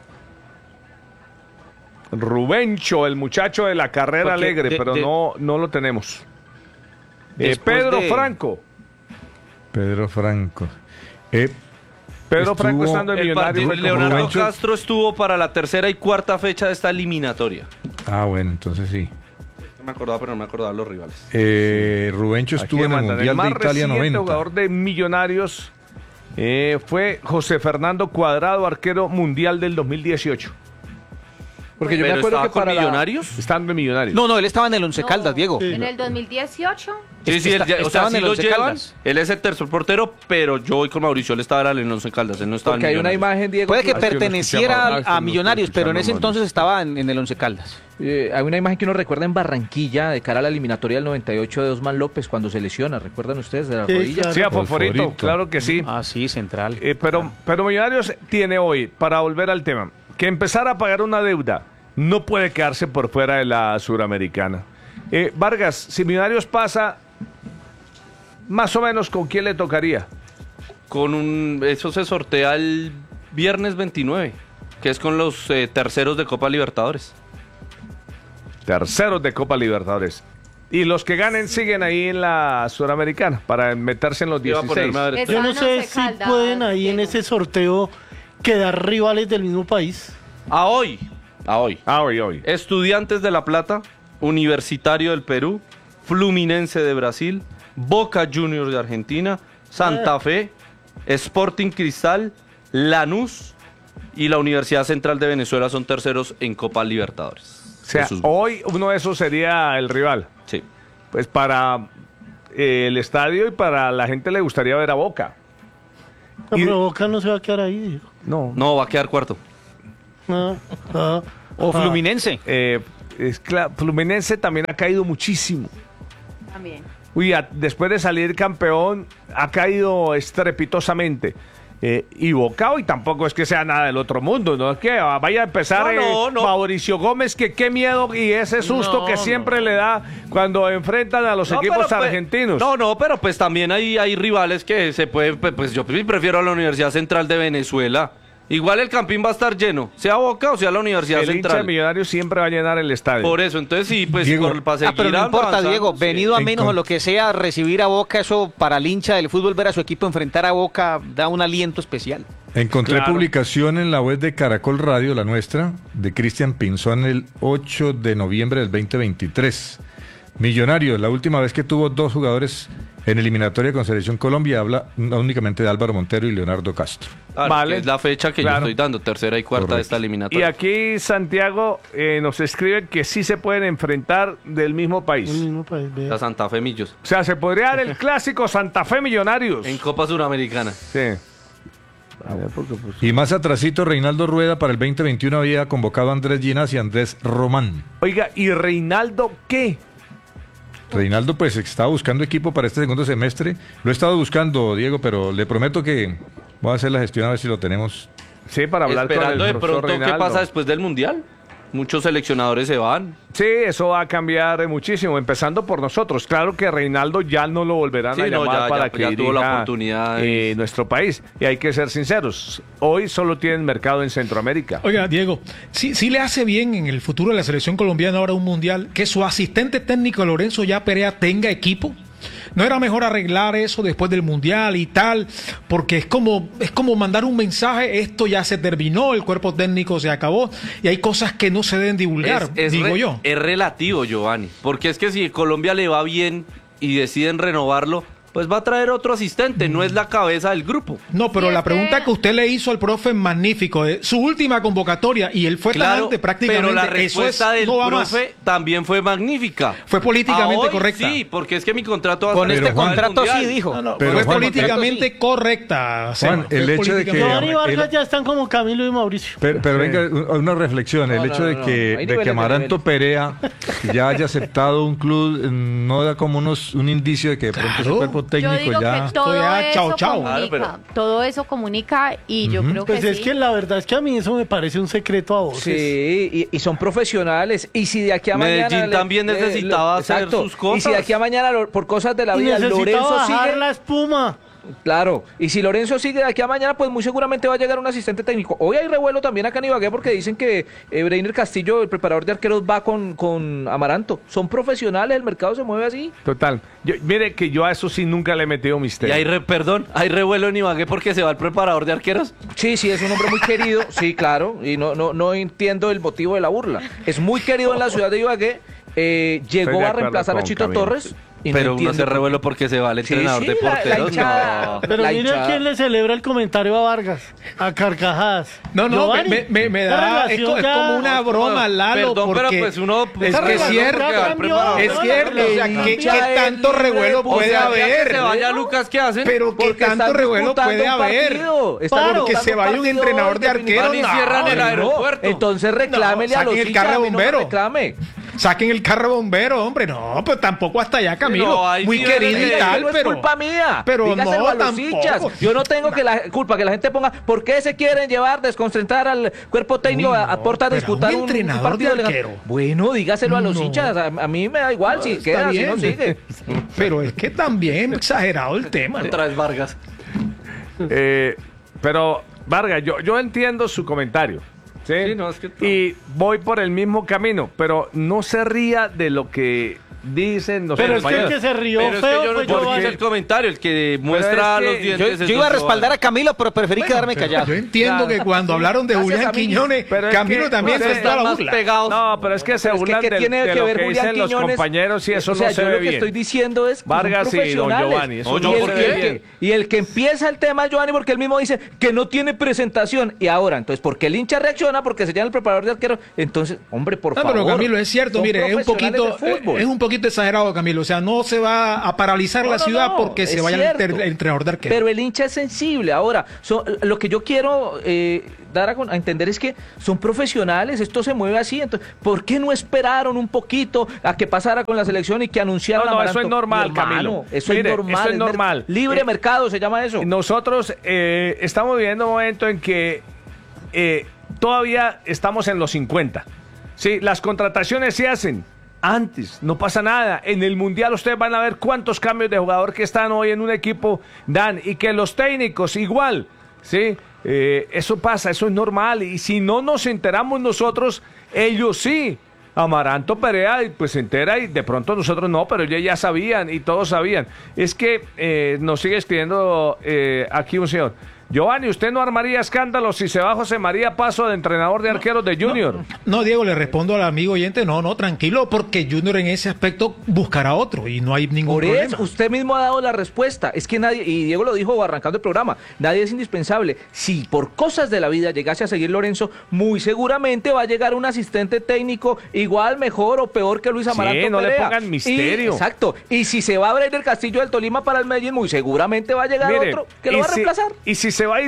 A: Rubencho, el muchacho de la carrera
D: Porque
A: alegre,
D: de-
A: pero
D: de-
A: no lo tenemos.
D: Después
A: Pedro
D: de-
A: Franco.
G: Pedro Franco.
A: Pedro
G: Estuvo-
A: Franco estando en
B: El
A: Millonarios.
B: partido, Leonardo
G: Rubencho.
B: Castro estuvo para la tercera y cuarta fecha de esta eliminatoria.
G: Bueno, entonces sí.
B: No me acordaba, pero no me acordaba los rivales.
G: Rubencho
A: Aquí
G: estuvo en el
A: mandan.
G: Mundial
A: más
G: de Italia
A: reciente
G: 90.
A: jugador de Millonarios fue José Fernando Cuadrado, arquero mundial del 2018.
E: Porque yo me
B: ¿Pero
E: acuerdo
B: estaba
E: que
B: con
E: para
B: Millonarios?
A: Estando en Millonarios.
D: No, él estaba en el Once
F: No,
D: Caldas, Diego.
F: En el 2018.
B: Sí, sí, él ya- o sea,
D: estaban
B: sí
D: en el
B: lo
D: Once
B: llevan.
D: Caldas.
B: Él es el tercer portero, pero yo voy con Mauricio, él estaba en el Once Caldas, él no estaba
E: Porque
B: en
E: hay una
B: Millonarios.
E: imagen, Diego.
D: Puede que
A: Ah, es que lo
D: perteneciera
A: escuchamos,
D: a
A: lo
D: Millonarios, pero en ese
A: escuchamos,
D: entonces estaba en el Once Caldas.
E: Hay una imagen que uno recuerda en Barranquilla de cara a la eliminatoria del 98 de Osman López cuando se lesiona. ¿Recuerdan ustedes de la
H: Sí,
E: rodilla?
H: claro.
A: Sí, a Fosforito,
G: Fosforito.
A: claro que sí.
D: Ah, sí, central.
A: Pero Millonarios tiene hoy, para volver al tema, que empezar a pagar una deuda no puede quedarse por fuera de la suramericana. Vargas, si Millonarios pasa, más o menos con quién le tocaría.
B: Eso se sortea el viernes 29, que es con los terceros de Copa Libertadores.
A: Terceros de Copa Libertadores. Y los que ganen siguen ahí en la suramericana para meterse en los
B: Iba a
A: 16.
B: ponerme a ver-
H: Yo no
F: Estaban
H: sé
F: Once
H: si
F: Caldas,
H: pueden ahí en
F: Diego.
H: ese sorteo quedar rivales del mismo país.
B: A hoy.
A: Hoy.
B: Estudiantes de La Plata, Universitario del Perú, Fluminense de Brasil, Boca Juniors de Argentina, Santa Fe, Sporting Cristal, Lanús y la Universidad Central de Venezuela son terceros en Copa Libertadores.
A: O sea,
B: De sus-
A: hoy uno de esos sería el rival.
B: Sí.
A: Pues para el estadio y para la gente le gustaría ver a Boca.
H: No,
A: Y-
H: pero Boca no se va a quedar ahí, Diego.
B: No, va a quedar cuarto.
D: O Fluminense.
A: Fluminense también ha caído muchísimo.
F: También.
A: Uy, después de salir campeón, ha caído estrepitosamente. Y Boca hoy tampoco es que sea nada del otro mundo, no es que vaya a empezar
B: No.
A: Mauricio Gómez, que qué miedo y ese susto que siempre le da cuando enfrentan a los
B: No,
A: equipos
B: pero, pues,
A: argentinos.
B: No, pero pues también hay rivales que se pueden, pues yo prefiero a la Universidad Central de Venezuela. Igual el Campín va a estar lleno, sea Boca o sea la Universidad
A: El hincha de
B: Central.
A: Millonarios siempre va a llenar el estadio.
B: Por eso, entonces sí, pues
G: Diego.
B: para seguir
D: Pero no importa,
B: avanzando,
D: Diego,
B: sí.
D: venido a
G: En
D: menos
G: con-
D: o lo que sea, recibir a Boca, eso para el hincha del fútbol, ver a su equipo enfrentar a Boca, da un aliento especial.
G: Encontré
A: Claro.
G: publicación en la web de Caracol Radio, la nuestra, de Cristian Pinzón el 8 de noviembre del 2023. Millonarios, la última vez que tuvo 2 jugadores en eliminatoria con Selección Colombia, habla únicamente de Álvaro Montero y Leonardo Castro.
B: Claro,
A: Vale.
B: que es la fecha que yo
A: Claro.
B: estoy dando, tercera y cuarta
G: Correcto.
B: de esta
A: Y
B: eliminatoria.
A: aquí Santiago nos escribe que sí se pueden enfrentar del mismo país.
H: El mismo país, vea.
B: La Santa Fe Millos,
A: O sea, se podría dar el clásico Santa Fe Millonarios.
B: en Copa Suramericana.
A: Sí. A ver, porque, pues,
G: Y más atrasito, Reinaldo Rueda para el 2021 había convocado a Andrés Ginás y Andrés Román.
A: Oiga, ¿y Reinaldo qué?
G: Reinaldo pues estaba buscando equipo para este segundo semestre. Lo he estado buscando, Diego, pero le prometo que voy a hacer la gestión a ver si lo tenemos.
A: Sí, para hablar
B: Esperando
A: con
B: de
A: el profesor
B: pronto qué
A: Reinaldo.
B: pasa después del Mundial. Muchos seleccionadores se van.
A: Sí, eso va a cambiar muchísimo, empezando por nosotros. Claro que Reinaldo ya no lo volverán
B: Sí,
A: a
B: no,
A: llamar
B: ya-
A: para
B: ya-
A: que
B: ya tuvo la
A: dirija,
B: oportunidad.
A: nuestro país. Y hay que ser sinceros, hoy solo tienen mercado en Centroamérica.
C: Oiga, Diego, sí le hace bien en el futuro de la selección colombiana ahora un mundial que su asistente técnico Lorenzo Ya Perea tenga equipo. ¿No era mejor arreglar eso después del mundial y tal? Porque es como mandar un mensaje, esto ya se terminó, el cuerpo técnico se acabó y hay cosas que no se deben divulgar, digo yo.
B: Es relativo, Giovanni. Porque es que si Colombia le va bien y deciden renovarlo, pues va a traer otro asistente, no es la cabeza del grupo.
C: No, pero
F: Y
C: la
F: es que-
C: pregunta que usted le hizo al profe es magnífico. Su última convocatoria y él fue tajante prácticamente.
B: pero la
C: Eso
B: respuesta
C: es,
B: del
C: no va más.
B: profe también fue magnífica.
C: Fue políticamente
B: Hoy
C: correcta.
B: Sí, porque es que mi contrato va a
D: Con
B: ser
D: este
B: hasta el
D: contrato
B: Mundial.
D: sí dijo.
G: Pero,
C: Fue
G: Juan,
C: políticamente correcta. Seba,
G: Juan, el
C: fue
G: hecho de que-
C: políticamente
H: Giovanni
C: correcta.
H: Vargas ya están como Camilo y Mauricio.
G: Pero venga, una reflexión. El
E: No,
G: hecho
E: no,
G: de
E: no,
G: que,
E: hay
G: de
E: niveles
G: que
E: de
G: Amaranto
E: niveles.
G: Perea ya haya aceptado un club, no da como un indicio de que de pronto su
C: Claro.
G: cuerpo
F: Yo
G: técnico
F: digo
G: ya...
F: que todo
C: ya,
F: eso
C: chao, chao.
F: comunica.
B: Claro,
F: Todo eso comunica y yo creo
H: Pues
F: que
H: es
F: sí.
H: que la verdad es que a mí eso me parece un secreto a voces.
E: Sí, y son profesionales. Y si de aquí a
B: Medellín
E: mañana.
B: también necesitaba hacer
E: exacto.
B: sus cosas.
E: Y si de aquí a mañana, por cosas de la
H: Y
E: vida,
H: necesita
E: Lorenzo
H: bajar
E: sigue.
H: la espuma.
E: Claro, y si Lorenzo sigue de aquí a mañana, pues muy seguramente va a llegar un asistente técnico. Hoy hay revuelo también acá en Ibagué porque dicen que Breiner Castillo, el preparador de arqueros, va con Amaranto. Son profesionales, el mercado se mueve así.
A: Total. Mire que yo a eso sí nunca le he metido
B: Y
A: misterio.
B: hay hay revuelo en Ibagué porque se va el preparador de arqueros.
E: Sí, es un hombre muy querido, sí, claro, y no entiendo el motivo de la burla. Es muy querido en la ciudad de Ibagué, llegó
A: de
E: a
A: acuerdo
E: reemplazar a
A: con
E: Chito
A: Camilo.
E: Torres. Y no
B: Pero uno
E: entiendo
B: se
E: por
B: revuelo porque se va el
E: Sí,
B: entrenador
E: sí,
B: de
E: la
B: porteros.
E: hinchada.
B: no.
H: Pero
E: La
H: mira
E: hinchada.
H: quién le celebra el comentario a Vargas. A carcajadas.
C: No,
H: Giovanni,
C: me
H: esa
C: da. Es,
H: relación
C: es
H: ya-
C: como una broma, Lalo.
B: Perdón, pero
C: porque
B: pues uno
C: es
B: esa
C: que es
B: relación
C: cierto.
B: porque va el preparador.
C: Es cierto. O sea, ¿qué
E: hincha
C: tanto
E: es libre
C: revuelo
E: de
C: puede
B: O sea, el día
C: haber?
B: que se vaya Lucas, ¿qué hacen?
C: Pero ¿qué
E: Porque
C: tanto
E: están
C: revuelo
E: disputando
C: puede
E: un
C: haber?
E: partido. Están
C: Porque
E: disputando
C: se vaya un
E: partido
C: entrenador de
E: definitivamente.
C: arqueros.
B: Van y
C: no,
B: cierran el
C: no.
B: aeropuerto.
E: Entonces reclámele
C: No,
E: a los
C: saquen el
E: hinchas,
C: carro
E: a mí no me
C: bombero.
E: reclame.
C: Saquen el carro bombero, hombre. No, pues tampoco hasta allá, Camilo.
B: No, hay
C: Muy
B: niveles
C: querido y
B: de-
C: tal,
E: no
C: pero.
E: es culpa mía.
C: pero
E: Dígaselo
C: no,
E: a los
C: tampoco.
E: hinchas. Yo no tengo culpa que la gente ponga. ¿Por qué se quieren llevar, desconcentrar al cuerpo técnico
C: Uy,
E: a
C: no,
E: porta de
C: pero
E: disputar
C: un
E: un
C: entrenador
E: partido
C: de
E: legal?
C: arquero.
E: Bueno, dígaselo a los
C: No.
E: hinchas. A mí me da igual si
C: Está
E: queda, si no
C: bien.
E: sigue.
C: Pero es que también exagerado el tema. ¿no?
B: Otra vez Vargas.
A: Pero, Vargas, yo entiendo su comentario. ¿sí?
B: Sí, no, es que
A: Y voy por el mismo camino, pero no se ría de lo que dicen los
H: Pero es que el
A: compañeros.
H: que se rió
B: Pero es que
H: feo
B: yo no
H: fue
B: yo
H: Giovanni.
B: hice el comentario, el que muestra
A: es que
B: los dientes.
D: Yo iba a respaldar a Camilo, pero preferí quedarme
C: Pero
D: callado.
C: Yo entiendo que cuando hablaron de
E: Gracias,
C: Julián
E: amigos.
C: Quiñones,
A: Pero es
C: Camilo
A: que
C: también se
A: ustedes
C: está a la
B: más
C: burla.
B: pegados.
A: No, pero es que se
E: Pero es
A: burlan
E: ¿qué tiene
A: de
E: que
A: lo
E: ver
A: que
E: Julián
A: dicen los
E: Quiñones?
A: compañeros y eso
E: O sea,
A: no se
E: yo
A: ve
E: lo que
A: bien.
E: estoy diciendo es que son
A: Vargas y don
E: profesionales.
A: Giovanni, eso
B: no
E: y,
B: se ve bien.
E: y el que empieza el tema es Giovanni porque él mismo dice que no tiene presentación. Y ahora, entonces, ¿por qué el hincha reacciona? Porque se llama el preparador de arquero. Entonces, hombre, por
C: No,
E: favor.
C: pero Camilo, es cierto,
E: son
C: mire, es un
E: profesionales
C: poquito,
E: del fútbol.
C: es un poquito poquito exagerado, Camilo. O sea, no se va a paralizar la ciudad porque se
E: es
C: vaya
E: cierto.
C: el entrenador de arquero.
E: Pero el hincha es sensible. Ahora, lo que yo quiero dar a entender es que son profesionales, esto se mueve así. Entonces, ¿por qué no esperaron un poquito a que pasara con la selección y que anunciaran a
A: No,
E: Amaranto?
A: eso es normal,
E: Mi hermano,
A: Camilo.
E: Eso
A: Mire,
E: es normal.
A: eso es normal.
E: Libre mercado se llama eso.
A: Nosotros estamos viviendo un momento en que todavía estamos en los 50. Sí, las contrataciones se hacen antes, no pasa nada. En el Mundial ustedes van a ver cuántos cambios de jugador que están hoy en un equipo dan y que los técnicos igual, ¿sí? Eso pasa, eso es normal. Y si no nos enteramos nosotros, ellos sí. Amaranto Perea pues se entera y de pronto nosotros no, pero ellos ya sabían y todos sabían. Es que nos sigue escribiendo aquí un señor. Giovanni, ¿usted no armaría escándalo si se va José María Paso de entrenador de arqueros de Junior?
C: No, Diego, le respondo al amigo oyente, no, tranquilo, porque Junior en ese aspecto buscará otro y no hay ningún
E: Por
C: problema.
E: eso, usted mismo ha dado la respuesta. Es que nadie, y Diego lo dijo arrancando el programa, nadie es indispensable. Si por cosas de la vida llegase a seguir Lorenzo, muy seguramente va a llegar un asistente técnico igual, mejor o peor que Luis Amaranto
A: Sí, no le
E: Perea.
A: pongan misterio.
E: Exacto. Y si se va a abrir el Castillo del Tolima para el Medellín, muy seguramente va a llegar
A: Mire,
E: otro que lo va a reemplazar.
A: Y si se va a ir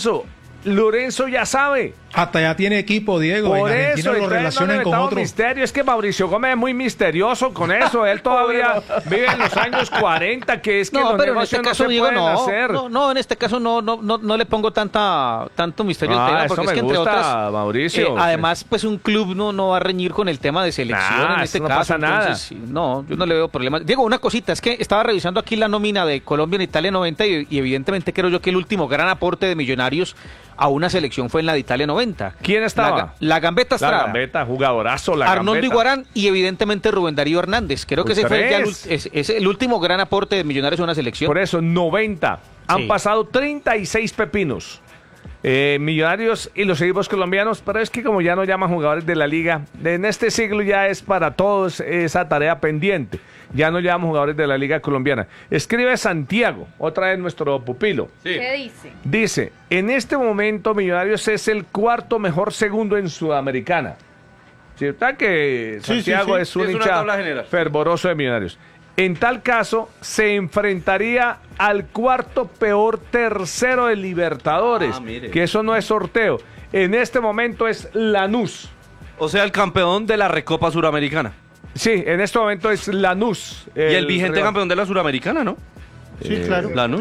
A: Lorenzo ya sabe.
C: Hasta ya tiene equipo, Diego.
A: Por
C: en Argentina
A: eso,
C: lo
A: entonces
C: relacionan
A: no
C: con
A: metamos
C: otro.
A: misterio. Es que Mauricio Gómez es muy misterioso con eso. Él todavía vive en los años 40, que es que
D: No,
A: los
D: pero en
A: negocios
D: este
A: no
D: caso,
A: se
D: Diego,
A: pueden hacer.
D: no, en este caso no le pongo tanto misterio al tema,
A: eso
D: porque es
A: me
D: que entre
A: gusta,
D: otras,
A: Mauricio.
D: además, pues un club no va a reñir con el tema de selección
A: Nah,
D: en este
A: eso no
D: caso.
A: pasa nada.
D: Entonces, sí, no, yo no le veo problemas. Diego, una cosita, es que estaba revisando aquí la nómina de Colombia en Italia 90 y evidentemente creo yo que el último gran aporte de Millonarios a una selección fue en la de Italia 90.
A: ¿Quién estaba?
D: La Gambetta Estrada.
A: La Gambetta, jugadorazo, la
D: Arnoldo
A: Gambetta.
D: Iguarán y evidentemente Rubén Darío Hernández. Creo que
A: Pues
D: ese fue ya
A: tres.
D: el último gran aporte de Millonarios a una selección.
A: Por eso, 90. Han
D: Sí.
A: pasado 36 pepinos. Millonarios y los equipos colombianos, pero es que como ya no llaman jugadores de la liga, en este siglo ya es para todos esa tarea pendiente. Ya no llaman jugadores de la liga colombiana. Escribe Santiago, otra vez nuestro pupilo.
F: ¿Qué dice?
A: Dice, en este momento Millonarios es el cuarto mejor segundo en Sudamericana. ¿Cierto que
H: Sí,
A: Santiago
H: sí.
A: es un
B: Es una
A: hincha
B: tabla general.
A: fervoroso de Millonarios? En tal caso, se enfrentaría al cuarto peor tercero de Libertadores,
B: mire.
A: que eso no es sorteo. En este momento es Lanús.
B: O sea, el campeón de la Recopa Suramericana.
A: Sí, en este momento es Lanús.
B: Y el vigente
A: rival.
B: campeón de la Suramericana, ¿no?
H: Sí, claro.
B: Lanús.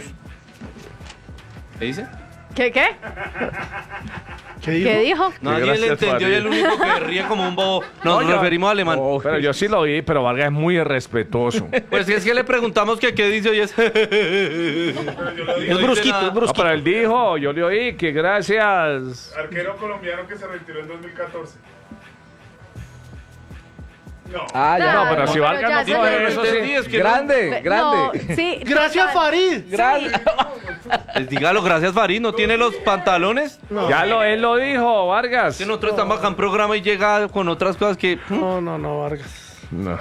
B: ¿Qué dice?
F: ¿Qué?
H: ¿Qué dijo?
F: ¿Qué dijo?
B: Nadie le
A: gracias,
B: entendió y el
A: Farid.
B: único que ríe como un bobo. Nos
A: No, yo-
B: referimos a alemán.
A: Pero yo sí lo oí, pero Vargas es muy irrespetuoso.
B: Pues es que le preguntamos que qué dice hoy es.
D: Es brusquito, es
A: No,
D: brusquito.
A: pero él dijo, yo le oí que gracias.
M: Arquero colombiano que se retiró en 2014. No.
E: Ah, ya.
A: No, pero si
F: pero
A: Vargas
F: ya
A: no
F: se
A: dijo
F: le-
A: eso, sí.
B: Es que
E: Grande, grande.
F: No, sí.
H: Gracias,
F: total.
H: Farid.
B: Pues dígalo, gracias Farid, ¿no tiene los pantalones?
A: Ya él lo dijo, Vargas.
B: Que nosotros estamos acá en programa y llega con otras cosas que...
H: No, Vargas.
A: No.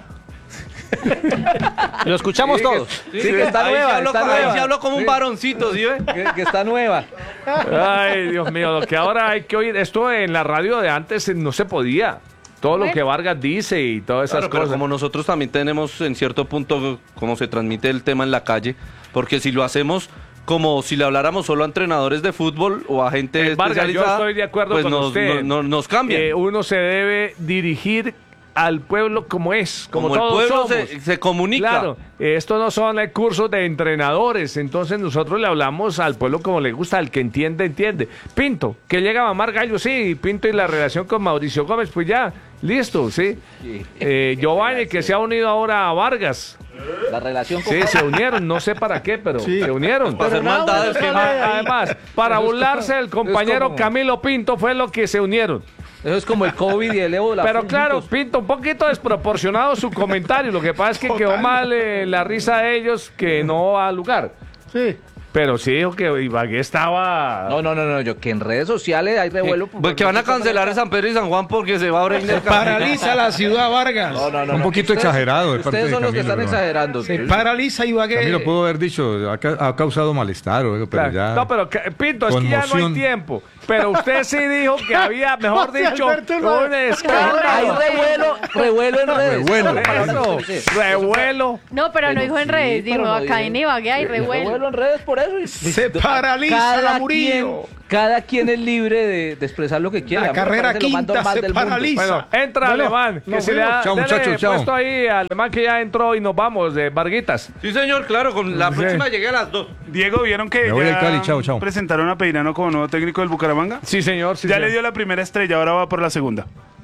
D: Lo escuchamos todos.
E: Sí, que está
B: ahí
E: nueva,
B: se habló,
E: está
B: ahí
E: nueva.
B: se habló como un
E: Sí.
B: varoncito, ¿sí ve?
E: Que está nueva.
A: Ay, Dios mío, lo que ahora hay que oír, esto en la radio de antes no se podía. Todo lo
F: Bueno.
A: que Vargas dice y todas esas
B: Claro, pero
A: cosas.
B: como nosotros también tenemos en cierto punto cómo se transmite el tema en la calle, porque si lo hacemos como si le habláramos solo a entrenadores de fútbol o a gente
A: Vargas, yo
B: especializada,
A: estoy de acuerdo
B: pues
A: con
B: nos,
A: usted.
B: nos cambian.
A: Uno se debe dirigir al pueblo como es, como
B: el
A: todos
B: pueblo
A: somos.
B: se comunica.
A: Claro, estos no son cursos de entrenadores, entonces nosotros le hablamos al pueblo como le gusta, al que entiende, entiende. Pinto, que llega a mamar gallo, sí, Pinto y la relación con Mauricio Gómez, pues ya, listo, sí. Giovanni, que se ha unido ahora a Vargas.
E: La relación con...
A: Sí, se unieron, no sé para qué, pero
H: Sí.
A: se unieron.
B: Para hacer
H: Pero nada,
B: maldades que
H: bueno, sale de ahí.
A: Además, para burlarse del compañero
E: como-
A: Camilo Pinto fue lo que se unieron.
E: Eso es como el COVID y el ébola.
A: Pero
E: juntos.
A: claro, Pinto, un poquito desproporcionado su comentario. Lo que pasa es que quedó mal la risa de ellos que no va al lugar.
H: Sí.
A: Pero sí dijo que Ibagué estaba...
E: No, yo que en redes sociales hay revuelo.
B: Que van a cancelar a San Pedro y San Juan porque se va a abrir el
C: Paraliza la ciudad Vargas.
G: Un poquito exagerado de parte
E: Ustedes
G: de
E: son los que
G: Camilo,
E: están
G: ¿no?
E: exagerando.
C: Se paraliza Ibagué.
G: Camilo pudo haber dicho, ha causado malestar, pero
A: Claro.
G: ya...
A: No, pero Pinto, es que ya no hay
G: Conmoción.
A: tiempo. Pero usted sí dijo que había, mejor
H: José
A: dicho,
H: Alberto no-
A: un escándalo.
E: Hay revuelo en redes.
G: Revuelo.
A: Eso, revuelo.
F: No, pero no dijo en redes, dijo
E: pero no
F: acá
E: dije-
F: en Ibagué hay revuelo.
E: En redes por eso.
C: Se paraliza la Murillo.
E: Cada quien es libre de expresar lo que quiera.
C: La
E: A mí me
C: carrera
E: parece lo más
C: quinta
E: normal
C: se
E: del mundo.
C: paraliza.
A: Bueno, entra
C: Bueno,
A: Alemán, que
C: nos
A: se le da
C: vemos.
G: Chao,
A: dele
G: muchachos, chao.
A: puesto ahí al Alemán que ya entró y nos vamos de Varguitas.
B: Sí, señor, claro, con la próxima llegué a las 2.
M: Diego, ¿vieron que
G: Me voy
M: ya
G: al Cali, chao, chao.
M: presentaron a Peirano como nuevo técnico del Bucaramanga?
A: Sí, señor. Sí,
M: Ya
A: señor.
M: le dio la primera estrella, ahora va por la segunda.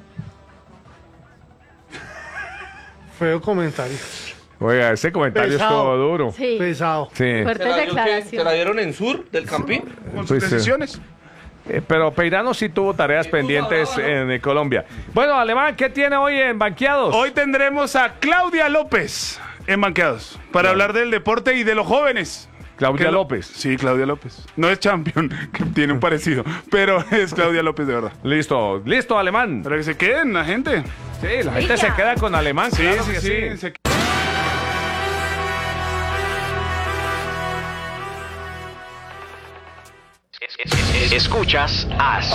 H: Feo comentario.
A: Oiga, ese comentario
H: Pesado.
A: estuvo duro.
F: Sí,
H: Pesado.
A: Sí.
F: fuertes declaraciones.
B: ¿Se la dieron en Sur del Campín?
M: Con
A: Pues,
M: sus decisiones.
A: Pero Peirano sí tuvo tareas pendientes en Colombia. Bueno, Alemán, ¿qué tiene hoy en Banqueados?
M: Hoy tendremos a Claudia López en Banqueados para hablar del deporte y de los jóvenes.
A: Claudia
M: Que lo-
A: López.
M: Sí, Claudia López. No es champion, que tiene un parecido, pero es Claudia López de verdad.
A: Listo, listo, Alemán.
M: Para que se queden la gente.
A: Sí, la gente se queda con Alemán.
M: Sí,
A: claro
M: sí,
A: que
M: sí. se-
N: Escuchas AS.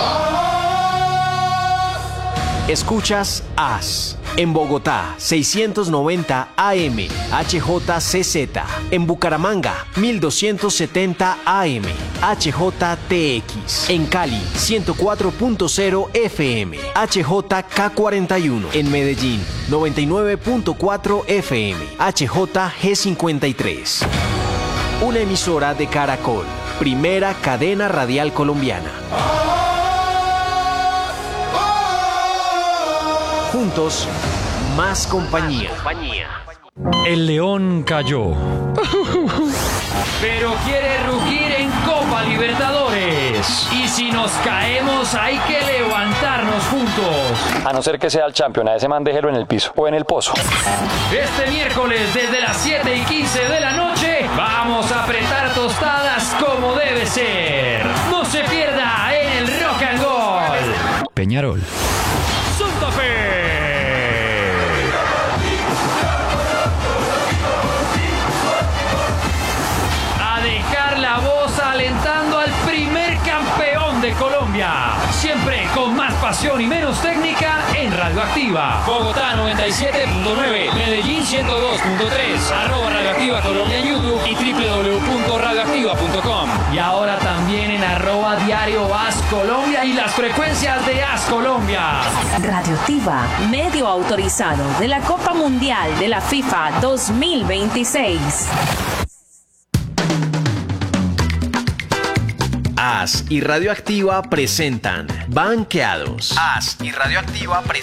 N: Escuchas AS. En Bogotá, 690 AM, HJCZ. En Bucaramanga, 1270 AM, HJTX. En Cali, 104.0 FM, HJK41. En Medellín, 99.4 FM, HJG53. Una emisora de Caracol, primera cadena radial colombiana. Juntos, más compañía.
O: El león cayó.
L: Pero quiere rugir en Copa Libertadores. Y si nos caemos, hay que levantarnos juntos.
P: A no ser que sea el champion, a ese man déjelo en el piso o en el pozo.
L: Este miércoles, desde las 7:15 de la noche, vamos a apretar tostadas como debe ser. No se pierda en el Rock and Roll.
O: Peñarol.
L: Santa Fe. A dejar la voz alentando al primer campeón de Colombia. Siempre con más pasión y menos técnica en Radioactiva. Bogotá 97.9, Medellín 102.3, @Radioactiva Colombia en YouTube y www.radioactiva.com. Y ahora también en @Diario AS Colombia y las frecuencias de AS Colombia.
Q: Radioactiva, medio autorizado de la Copa Mundial de la FIFA 2026.
N: AS y Radioactiva presentan Banqueados. AS y Radioactiva presentan